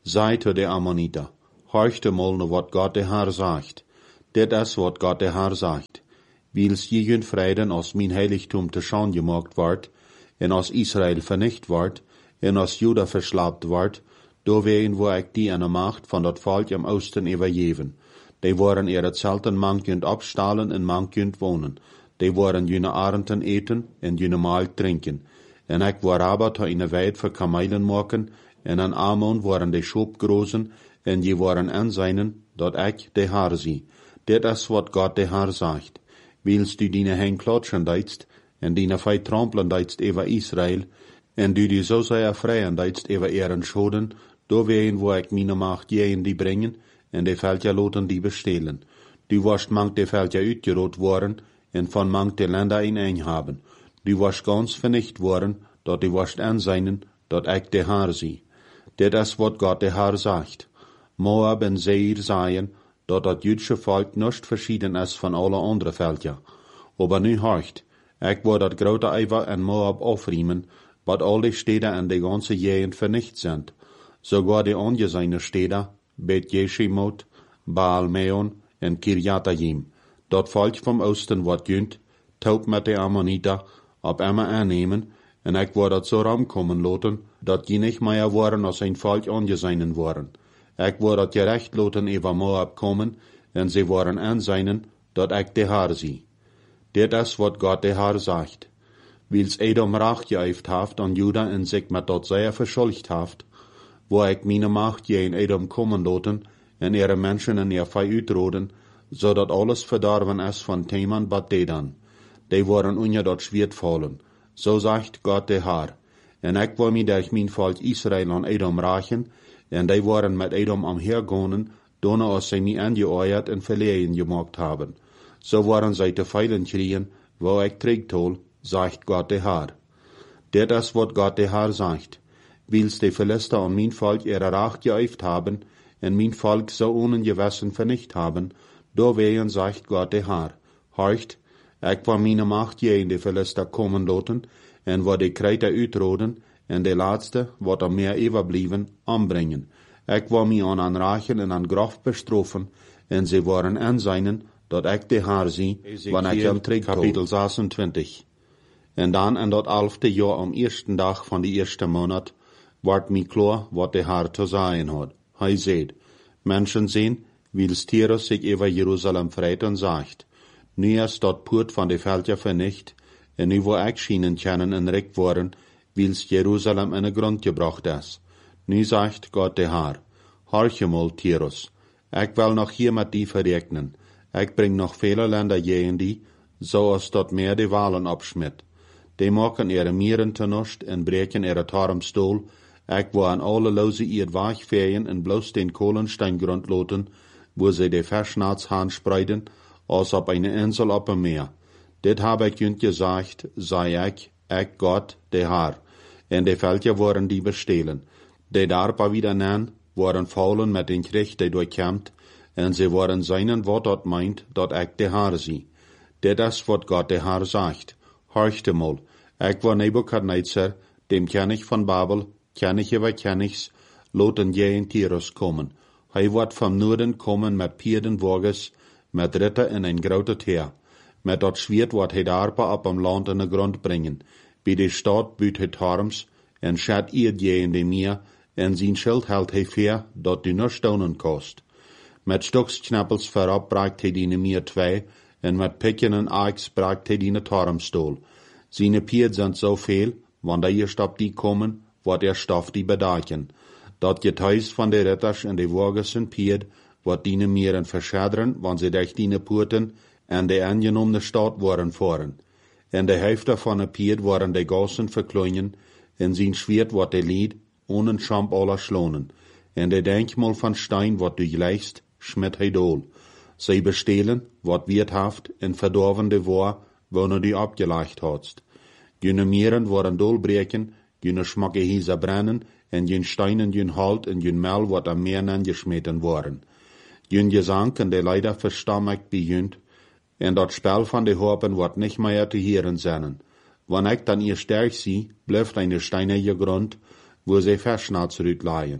sei zu der Ammoniter, horchte mal ne wat Gott der Herr sagt. Det is wat Gott der Herr sagt. Wils jeden Frieden aus mein Heiligtum te Schande gemacht ward, en aus Israel vernicht ward, en aus Juda verslapt ward, do ween wo ik die an de Macht van dat Volk im Osten übergeben. Die waren ihre Zelten mankend abstahlen en mankend wohnen. Die waren jene Arenden eten en jene Maal trinken. En ik war aber ta in Weid für Kamelen maken, en an Ammon waren die Schop großen, en die waren anseinen, dat ik de Haar zie. Dit is wat Gott de Haar sagt. Willst du dine hen klotschen deitst, en dine fei trampelen deitst über Israel, en du die so sehr freien deitst über ihren Schoden, do ween wo ik meine Macht jeen die bringen, en de Völker loten die bestehlen. Du warst mank de Völker uitgerot worden, en van mank de Länder in een haben. Du warst ganz vernicht worden, dat du warst anseinen, dat ik de Haar zie. Dit is wat Gott de Haar sagt. Moab en Seir seien, dat dat jüdische Volk nicht verschieden is van alle andere Völker. Aber nu horcht, ik wou dat grote Eiver en Moab aufriemen, wat al die Städte en de ganze Gegend vernicht sind. Sogar die angesehene Städte, Bet Jeshimot, Baal Meon en Kirjatayim. Dat Volk vom Osten wat jünt, taub met de Ammoniter, op emmer aannemen, en ik wou dat so ramkommen loten, dat die nicht mehr waren als ein Volk angesehnen waren. Ik wou dat gerecht loten über Moab kommen, en sie waren anseinen, dat ik de Haar zie. Dit is wat Gott de Haar sagt. Wils Edom Rach geëift haft an Juda en sich met dat sehr verschuldigt haft, wo ik meine Macht je in Edom kommen loten, en ihre Menschen en ihr Fei uitroden, zodat alles verdorven is van Teman bat Dedan. Die waren unja dat Schwert fallen. So sagt Gott de Haar. En ik wil mij durch mijn Volk Israel an Edom rachen, en die waren met Edom amhergonen, donne als zij mij angeoeiert en verlegen gemacht haben. So waren zij te feilen kriegen, wo ik trägtol, sagt Gott de Haar. Dit is wat Gott de Haar sagt. Wils die Philister an mijn Volk ihre Rach geëift haben, en mijn Volk so ohne Gewissen vernicht haben, do wehen sagt Gott de Haar. Horcht, ik wil meine Macht je in die Philister kommen loten, en wat die Kreiter uitroden, en de laatste, wat er meer overblieben, anbrengen. Ik wil mij aan aanrachen en aan graf bestrofen, en ze waren aanzijnen, dat ik de Haar zie, wanneer ik hem terug Kapitel zesentwintig. En dan in dat elfde jaar am eersten dag van die eerste maand, wordt mij klaar wat de Haar te zeggen had. Hij zei, mensen zien, wils Tyrus zich over Jeruzalem vreit en zegt, nu is dat poort van de Völker vernicht, en nu wo ik schienen kennen en recht worden, wils Jeruzalem in de grond gebracht is. Nu zegt Gott de Haar, horche mal, Tyrus, ik wil nog hier met die verrekenen. Ik bring nog vele Länder jeen die, zoals dat meer de walen abschmidt. Die maken ihre mieren te nust en breken ihre tarmstoel. Ik wil aan alle loze ihr wegveen en bloos den Kohlensteingrund loten, wo sie de Verschnaatshaan spreiden, als op eine Insel op een Meer. Dit heb ik junt gesagt, zei ik, ik Gott, de Haar. En de Völker waren die bestehlen. De daarpa wieder nen, waren faulen met den Krieg, die durchkämmt, en sie waren seinen wat dat meint, dat ik de Haar zie. Dit is wat Gott de Haar sagt. Horchte mal, ik war Nebukadnezar, dem ken ich van Babel, ken ich über kennichs, loten je in Tyrus kommen. Hij wordt vom Noorden kommen met Pierdenwagens, met Ritter in een grote Heer. Met dat Schwert wordt hij daarpa op am Land in de grond brengen. Bij de stad buit hij tarms, en schat ihr je in de Meer, en zijn schild held hij veer, dat du nur stonen kost. Met stoksknappels verab braakt hij die Meer twee, en met pikken en aaks braakt hij die tarmstoel. Zijn pierd sind so veel, wanneer eerst op die komen, wordt er stof die bedaken. Dat getuis van de ritters en de wagens en pierd, wat die Meeren verschaderen, wanneer ze durch die poorten en de aangenomene stad worden voeren. En de helft van de pierd worden de gassen verkleinen, en zijn Schwert wordt de lied, ohne Schamp aller schlonen. En de denkmal van Stein wat du gleichst, schmidt hij dool. Zij bestehlen, wat wirthaft en verdorvende war, wanneer du abgeleicht hast. Jene Meeren worden dolbreken, jene schmacke Hieser brennen, en jene Steinen jene Halt en jene Mel wat am Meer angeschmeten worden. Jene Gesang en de leider verstammigt bij junt, en dat spel van de Horpen wordt nicht mehr te hören zijn. Wanneer ik dan ihr sterk zie, blijft eine steinige Grund, wo sie verschnaats uitlaaien.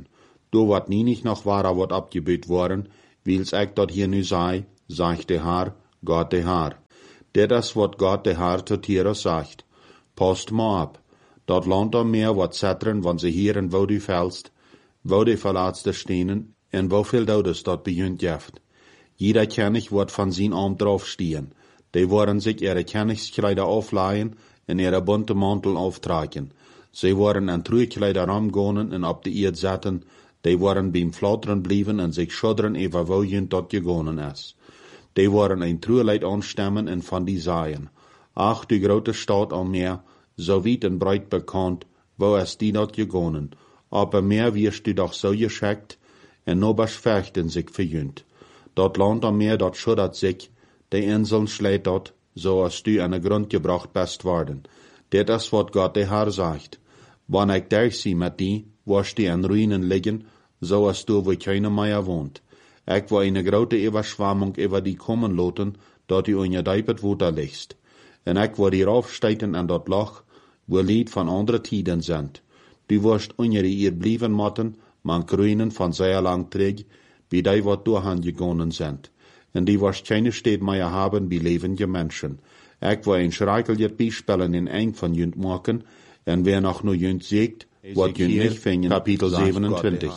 Do wat nie nicht noch wahrer wat abgebüht worden, wils ich dort hier nu sei, sagt der Herr, Gott der Herr. Der das wat Gott der Herr zu Tyrus sagt. Passt mal ab. Dort Land am Meer wat zetteren, wann sie hier en wo du fällst, wo die verlaatste stehen, en wo viel Todes dort bejunt jeft. Jeder König wird von sin Arm draufstehen. Die wollen sich ihre Königskleider aufleihen en ihre bunte Mantel auftragen. Sie wollen an Trügkleider ramgonen en op de Erd zetten, die wollen beim Flatteren blieben en sich schudderen über wo junt dort gegonen is. Die wollen ein Trueleid anstemmen en van die seien. Ach, die grote Stadt am Meer, so weit en breit bekannt, wo es die dort gegonen. Aber mehr wirst du doch so geschickt, en nobers fechten sich verjünt. Dort Land am Meer, dort schuddert sich, die Inseln schlägt dort, so als du an den Grund gebracht bist worden. Det is wat Gott der Herr sagt. Wann ich durchsie mit die, wirst du an Ruinen liegen, so als du, wo keiner mehr wohnt. Ich will eine große Überschwemmung über die kommen lassen, dort du in je Deipet Wuter liegst. En ich will dir aufsteigen an dort Loch, wo Lied von anderen Tiden sind. Du wirst unter ihr blieben motten, man Grünen von sehr lang träg, wie die wat durchgegangen sind. En die wirst keine Städte mehr haben, wie lebende Menschen. Ich will ein schreckliches Beispiel in ein von jünt machen, en wer noch nur jünt siegt, wat jünt nicht fingen, Kapitel siebenundzwanzig.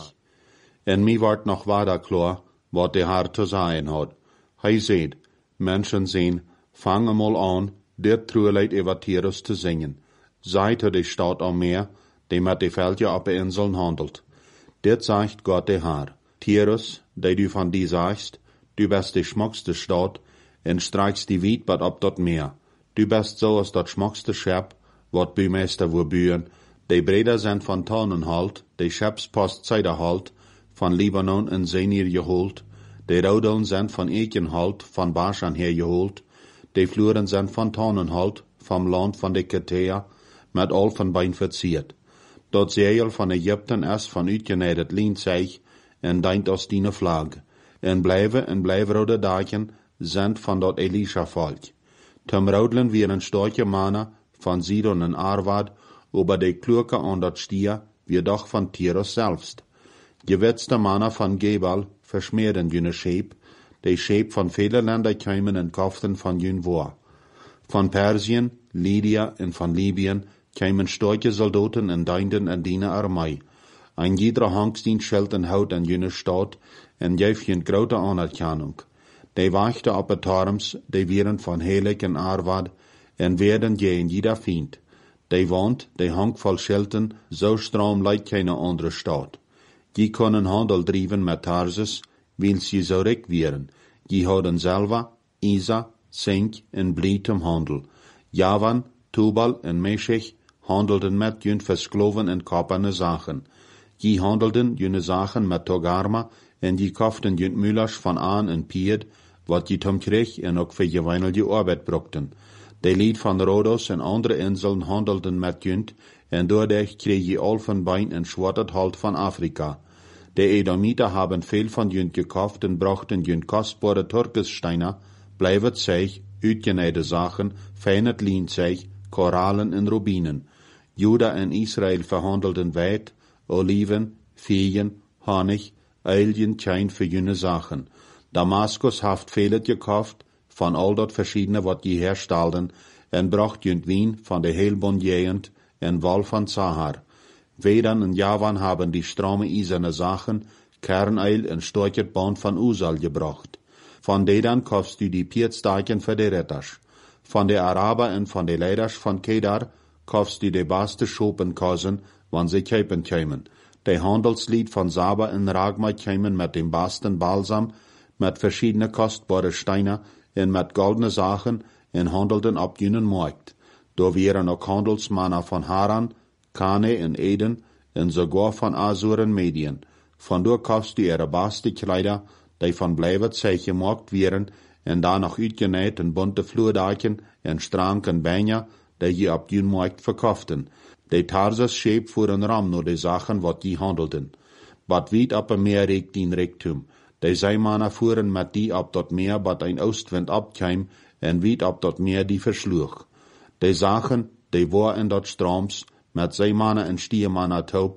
En mir ward noch weiter klar, wat der Herr zu sagen hat. Hij seht, Menschen sehen, fangen mal an, der Trueleid über Tyrus zu singen. Seid die Stadt am Meer, die mit die Felder auf den Inseln handelt. Dit sagt Gott der Herr. Tyrus, die du von die sagst, du bist die schmuckste Stadt, en streichst die Wiedbad ab dort Meer. Du bist so als dat schmuckste Schep, wat Bühmeister wo bühen, die Breder sind von Tannenhalt, die Schepspost Zeiderhalt, von Libanon en Senir geholt, die Raudeln sind von Ekenhalt, von Baschan her geholt, die Fluren sind von Tannenhalt, vom Land von de Ketea, mit all von Bein verziert. Dort Seil von Ägypten ist von uitgenädet Lienzeig, en deint aus die Flag. En blijven en blijven rode dagen sind von dort Elisha Volk. Zum Raudlen wie een storche Mana von Sidon en Arvad, über de Klurke an dort Stier, wie doch von Tyrus selbst. Gewetzte Mana von Gebal verschmeerden jüne Scheep, de Scheep von vielen Ländern kämen en kauften von jün Wohr. Von Persien, Lydia en von Libyen kämen storche Soldaten en deinden en diene Armee. Ein jeder Hangstdienst schelt en hout en jüne Stadt, en geeft je grote Anerkennung. Die wachten op het Tarms, die wieren van Helik en Arvad, en werden je in jeder Fiend. Die woont, die hangt vol Schelten, so stram lijkt keine andere Stadt. Die können Handel drijven met Tarsus, wils sie so rik wieren. Die houden Selva, Isa, Sink en Blietum Handel. Javan, Tubal en Meshech handelden met jun verskloven en kaperne Sachen. Die handelden june Sachen met Togarma, en die kauften jünt Müllers van aan en Pied, wat die tom kreeg en ook voor je weinig arbeid brokten. Die lied van Rhodos en andere inseln handelden met jünt, en doordat kreeg je al van Bein en Schwartet halt van Afrika. De Edomiter haben veel van jünt gekauft en brachten jünt kostbare Turkessteiner, blijvet zeig, uitgeneide Sachen, feinet Lienzeig, Korallen en Rubinen. Juda en Israel verhandelden weit, Oliven, Feen, Honig, Eiljen kein für jüne Sachen. Damaskus haft vielet gekauft, von all dort verschiedene wat je herstalden, en bracht jünt Wien von der Heilbund jehend, en Wal von Zahar. Wedan en Javan haben die strome iserne Sachen, Kerneil en Storchet Band von Usal gebracht. Von dedan kaufst du die Pietstaken für de Retters. Von der Araber en von de Leiders von Kedar kaufst du de baste Schopenkasen, wann sie käpen kämen. De Handelslied von Saba en Ragma kämen mit dem basten Balsam, mit verschiedene kostbare Steine en mit goldene Sachen en handelten ab jünen Markt. Da wären auch Handelsmänner von Haran, Kane en Eden en sogar von Asur en Medien. Von dort kaufst du ihre baste Kleider, die von bleiben Zeich gemacht wären, en da noch uitgenäht en bunte Flurdaken en stranken Beine, die je ab jün Markt verkauften. De Tarsus scheep voor een ram nur de Sachen, wat die handelten. Wat wiet op een meer regt in Rektum. De Zeemannen fuhren met die op dat meer, wat een Oostwind abkeim, en wiet op dat meer die versloeg. De Sachen, die war in dat Stroms, met Zeemannen en Stiermannen taub,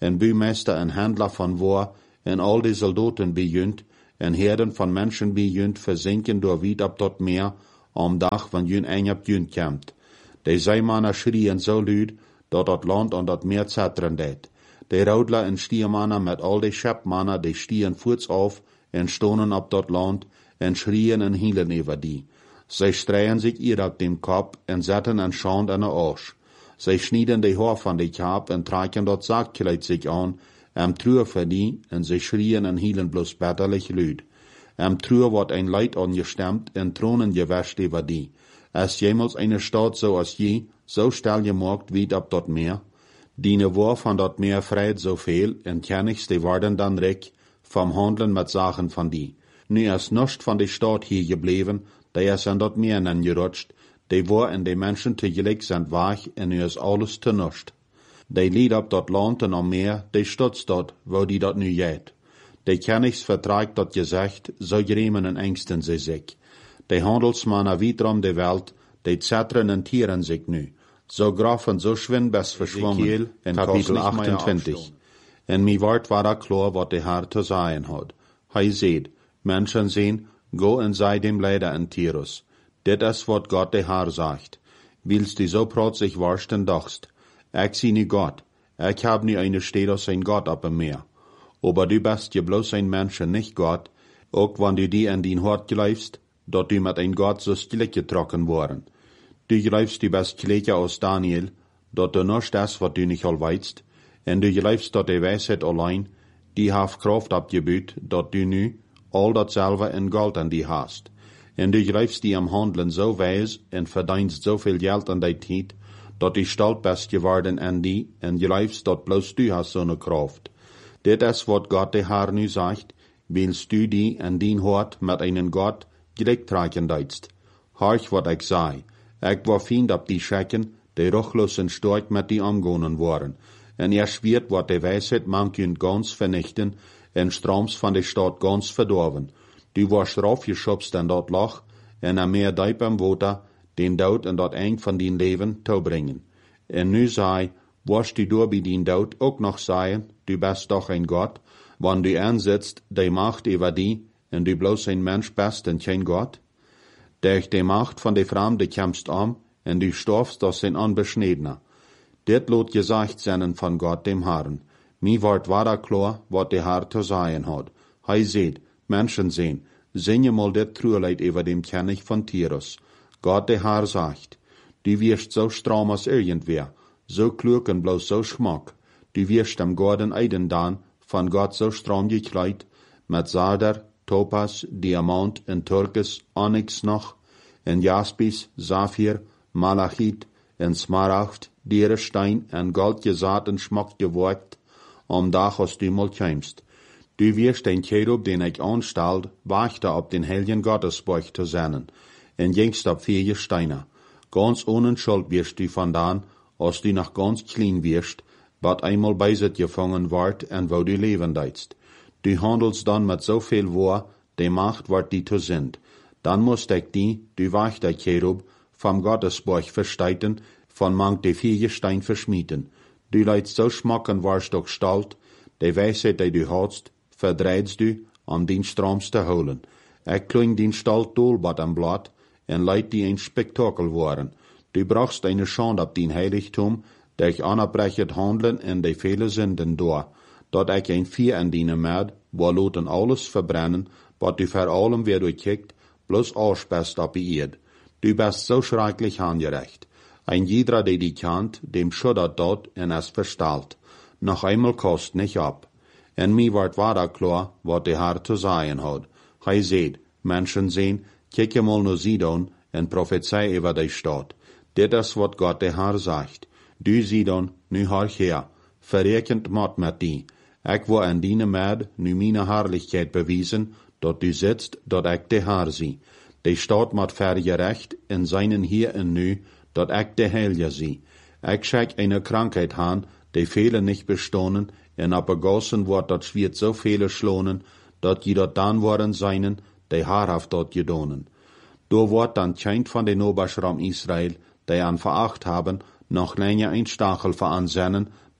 en Bühmeister en Händler von War, en all die Soldaten bejunt, en Herden von Menschen bejunt, versinken door wied op tot Meer, am dag wann jün eng op jün kämmt. Die Seemanner schrien so luid, dat dat Land an dat Meer zetteren deed. Die Roudler en Stiermanner met al die Schepmanner, die stieren voets auf, en stonen op dat Land, en schrien en hielen over die. Zij streien sich ihr op dem Kopf, en zetten en schand an de Arsch. Zij schnieden die Haar van die Kap, en traken dat Saakkleid sich an, em truur voor die, en zij schrien en hielen bloos betterlich luid. Em truur wordt ein Leid angestemmt, en Thronen gewäscht over die. Als jemals eine Stadt so als je, so stel gemaakt wie op dat Meer. Die war van dat Meer vreit zoveel, en kennigs die worden dan rijk, vom Handeln met Sachen van die. Nu is nichts van die Stadt hier gebleven, die is aan dat Meer gerutscht, die war en die Menschen tegelijk zijn weg, en nu is alles te nichts. Die lied op dat Land en am Meer, die stutzt dat, wo die dat nu jeet. Die kennigs vertraagt dat gezegd, zo gremen en engsten ze zich. Die handelsmannen wiederum de Welt, die zetteren en tieren zich nu. Zo graf en zo schwind best verschwommen, in Kapitel achtentwintig. En mi wordt war da klar, wat de Herr te zeggen had. Hij zeid, Menschen zien, go en sei dem Leider in Tirus. Dit is wat Gott de Herr sagt. Willst du so protzig warsten dachst. Ich zie nu Gott. Ich hab nu eine Stede als ein Gott op dem Meer. Aber du bist je bloß ein Mensch en nicht Gott, ook wann du die in dein Hort geleifst, dat du met ein Gott so still getrokken worden. Du geleifst du best kleedje als Daniel, dat du nicht das, wat du nicht al weißt, en du geleifst dat die Weisheit allein, die haf Kraft abgebüht, dat du nu all dat selber in Gold an die hast. En du geleifst die am Handeln so weis en verdienst so viel Geld an die Tijd, dat die stolz best geworden an die, en geleifst dat bloß du hast so ne Kraft. Dit is wat Gott de Herr nu sagt, willst du die en dien Hort met einen Gott gelijk traken deitst. Harch wat ik zei, ik war fiend op die Schecken, die ruchlos en stork met die omgonen waren, en er schwiert wat de Weisheit manchen ganz vernichten, en stroms van de Stadt ganz verdorven. Du warst raufgeschubst in dat Loch, en a meer diep am Water, den Dood en dat eng van dien Leven toebringen. En nu zei, warst du door bij dien Dood ook nog zeggen, du bist doch ein Gott, wann du ansitzt, die Macht über die, en du bloß ein Mensch bist en kein Gott? Durch die Macht von de Fremde kämpfst am, en du storfst als ein Unbeschniedener. Dit lot gesagt seinen von Gott dem Herrn. Mi ward wada klar, wat de Herr zu sagen hat. Hij seht, Menschen sehen, singe mal dit Trueleid über dem König von Tirus. Gott de Herr sagt, du wirst so stram als irgendwer, so klug en bloß so schmack. Du wirst am Gordon Eiden dan, von Gott so stram gekleid, mit Sarder, Topas, Diamant en Turkis, Onyx noch, en Jaspis, Saphir, Malachit, en Smaragd, Dierestein en Gold gesaat en schmack geworkt, am Dach als du mal kämst. Du wirst den Cherub, den ich anstalt, wachte op den heiligen Gottesburg zu sennen, en jengst op vier Steine. Ganz ohne Schuld wirst du vandaan, als du noch ganz clean wirst, wat einmal bei sich gefangen ward en wo du leben deitst. Du handelst dann mit so viel Wahr, die Macht wat die zu sind. Dann musst ich die, du wachter Cherub, vom Gottesburg versteiten, von manch de vier Stein verschmieden. Du leidst so schmacken warst doch stalt, die Weisheit, die du hast, verdreidst du, um den Stroms zu holen. Ich kling den Stalt dolbad am Blatt, en leid die ein Spektakel waren. Du brauchst eine Schande ab den Heiligtum, dich anabrechet handeln en die viele Sünden door, dat ich ein Vier an dienen med, wo loten alles verbrennen, wat du vor allem wer du kickt, bloß ausspest ab die Erd. Du bist so schrecklich angerecht. Ein jeder, der die kennt, dem schuddert dort en es verstalt. Noch einmal kost nicht ab. En mi ward wada klar, wat de Herr zu sagen hat. Hij seht, Menschen sehen, kicke mal nur Sidon en prophezei über die Stadt. Dit is wat Gott de Herr sagt. Du Sidon, nu horch her, verrekend mat met die. Ik wil aan diene med nu meine Herrlichkeit bewiesen, dat du sitzt, dat ik de Herr zie. Die Stadt mat vergerecht in seinen hier en nu, dat ik de Heilige zie. Ik schek eine Krankheit han, die viele nicht bestonen, en abgegossen wordt dat schwiert so viele schlonen, dat je dat dan worden seinen, die haarhaft dort gedonen. Do wordt dan kein van den Oberschram Israel, die an veracht haben, noch länger ein Stachel veransennen,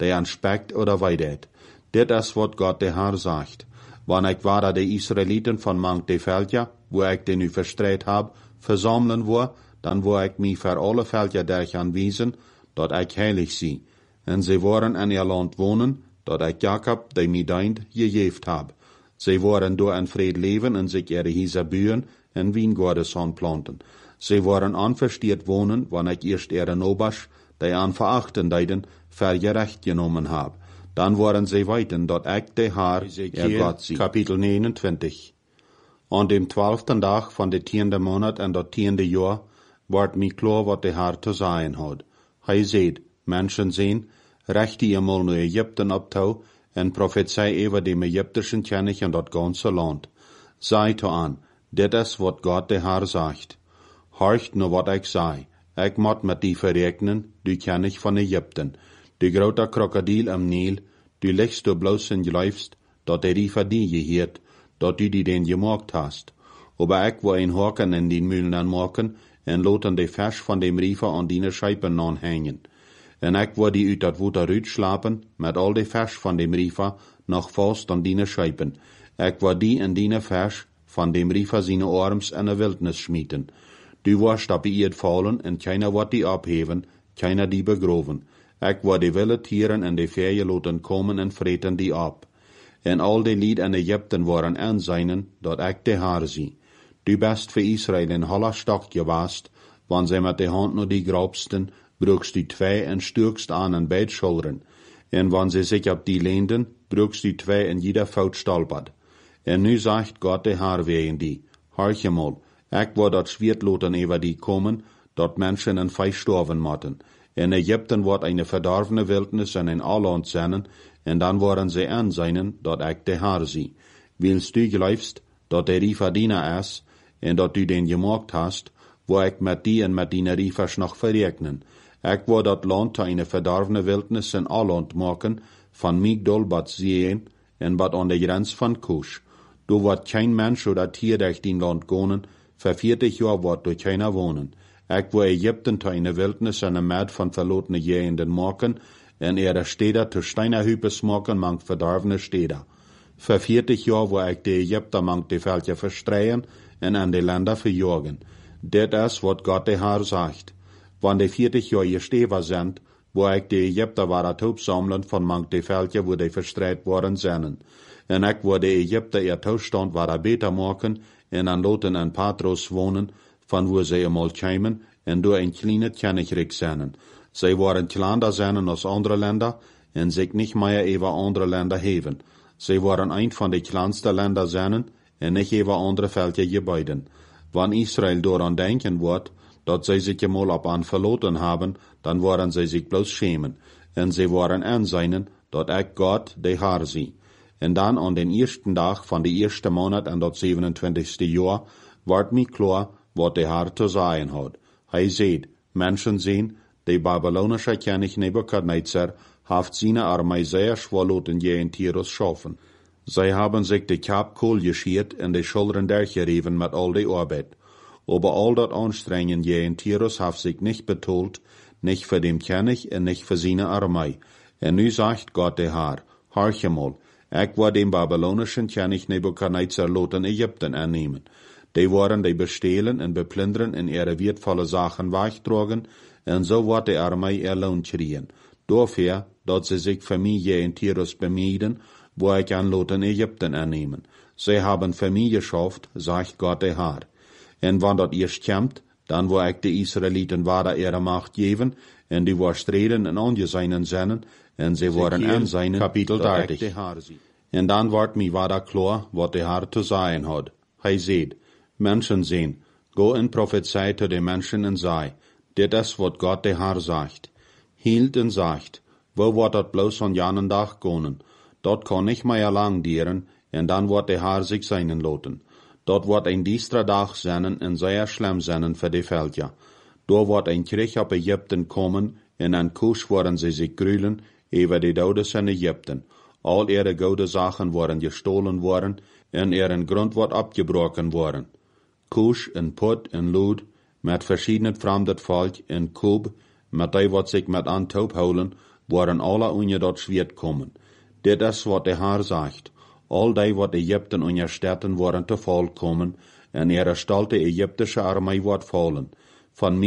der an Specht oder Weidet. Dit is wat Gott der Herr sagt. Wann ich war de Israeliten von manch de Völker, wo ich den nu verstreit hab, versammeln wo, dann wo ich mich für alle Völker durch anwiesen, dort ich heilig sie. En sie waren in ihr Land wohnen, dort ich Jakob, der mi deint, gejeft hab. Sie waren door in Fried leben en sich ihre Häuser bühen en Wiengordes planten. Sie waren anverstiert wohnen, wann ich erst ihre Nobasch, die an verachten deiden, für gerecht genommen hab. Dann waren sie weiten, dort ich de Haar, ihr Gott sie. Kapitel neunundzwanzig. An dem zwölften Tag von de tiende Monat en dat tiende Jahr, ward mi klar, wat de Haar zu sein hat. Hij seht, Menschen sehen, rechte ihr mal nu Ägypten abtau, en prophezei über dem ägyptischen König en dat ganze Land. Sei to an, dit is wat Gott de Herr sagt. Horcht nur wat ich sei. Ich mot mit die verregnen, du König von Ägypten. Du groter Krokodil am Nil, du legst du bloß in läufst, dat der Riefer die gehiert, dat du die den gemacht hast. Aber ich wo ein Haken in den Mühlen anmachen, en loten de Fisch von dem Riefer an die Scheiben anhängen. En ich wo die uit dat Wuter rüt schlapen, mit all de Fisch von dem Riefer noch fast an die Scheiben. Ich wo die in die Fisch von dem Riefer seine Arms in der Wildnis schmieden. Du warst ab ihr fallen, en keiner wird die abheben, keiner die begroven. Ich wo die wilde Tieren in de Ferien loten kommen en vreten die ab. En al die Lied in Ägypten waren aanseinen, dat ich de Haar sie. Du bist für Israel in holler Stock gewast, wann sie mit de Hand nur die grabsten, brugst du zwei en stürkst an en beid Schultern. En wann sie sich ab die lehnden, brugst du zwei in jeder Faut stolpert. En nu sagt Gott de Haar wegen die, horche mal, ich wo dat Schwertloten über die kommen, dat Menschen en Fei storven motten. In Ägypten wordt eine verdorvene Wildnis en ein Alland zijn, en dan worden sie aanzijnen, dat ik de Haar zie. Willst du geloofst, dat der Riefer diener is, en dat du den gemaakt hast, wo ik met die en met die Riefers nog verrekenen. Ik wil dat land te eine verdorvene Wildnis en Alland maken, van Migdol bat Zien, en bat an der Grenz van Kusch. Du wordt kein Mensch oder Tier durch den Land gonen, für vierzig Jahr wordt du keiner wohnen. Ik wil Ägypten te eine Wildnis en een Maat van verlotene Jehenden maken, en ihre Städter te Steinerhüpes maken, mank verdorvene Städter. Für vierzig Jahr wil ik de Ägypter mank de Völker verstreien en an de Länder verjagen. Dit is wat Gott de Haar sagt. Wann de vierzig Jahr gesteven sind, wil ik de Ägypter waar het sammeln van mank de Völker, wo de verstreit worden zijn. En ik wil de Ägypter ihr toestand waar beter maken, en an loten en Patros wonen, van wo sie eenmaal kwamen, en door een kleine Königreich zijn. Zij waren kleiner zijn als andere Länder, en zich niet meer über andere Länder heven. Zij waren een van de kleinste Länder zijn, en niet über andere Völker gebeiden. Wann Israel daran denken wordt, dat zij zich eenmaal op aan verloten haben, dan worden zij zich bloos schämen, en zij waren aanzien, dat ik Gott de Haar zie. En dan aan den eersten dag van de eerste maand en dat zevenentwintigste jaar, wordt mij klar, wat de Haar te zijn had. Hij zei, Menschen zien, de babylonische König Nebukadnezar haft seine Armee sehr schwaloten je in Tyrus schaffen. Zij haben sich de Kap kohl geschiert en de Schultern durchgerieben mit all de Arbeit. Aber all dat Anstrengen je in Tyrus haft sich nicht betont, nicht für den König en nicht für seine Armee. En nu sagt Gott de Haar, horche mal, ich war dem babylonischen König Nebukadnezar loten Ägypten annehmen. Die waren die bestehlen en beplunderen en ihre wertvolle Sachen wegtragen, en so wordt de Armee ihr Lohn kriegen. Dafür, dat sie sich für mich je in Tyrus bemieden, wo ich an loten Ägypten annehmen. Sie haben für mich geschafft, sagt Gott de Haar. En wann dat erst kommt, dann wo ich de Israeliten wahre ihre Macht geben, en die war streden en angeseinen seinen, en sie waren anseinen, Kapitel dertig. En dan wordt mi wahre klar, wat de Haar te zijn had. Hij seht, Menschen sehen, go en prophezei zu den Menschen en sei, dit is wat Gott de Haar sagt. Hielt en sagt, wo wordt dat bloos an janen dag gonen? Dat kan nicht mehr lang dieren, en dan wordt de Haar sich seinen loten. Dat wordt een diestra dag zijn en zeer schlimm zijn für de Völker. Door wordt een Krieg op Ägypten kommen, en an Kusch worden sie sich grülen, über die Dodes in Ägypten. All ihre gute Sachen worden gestohlen worden, en ihren Grund wordt abgebrochen worden. Kusch en Put en Lud, met verschiedenen fremden Volk en Kub, met die wat zich met aan taub houden, waren alle unje dort schwert kommen. Dit is wat de Herr sagt. All die wat Ägypten unje Städten waren te vollkommen, en ihre stalte ägyptische Armee wird fallen. Von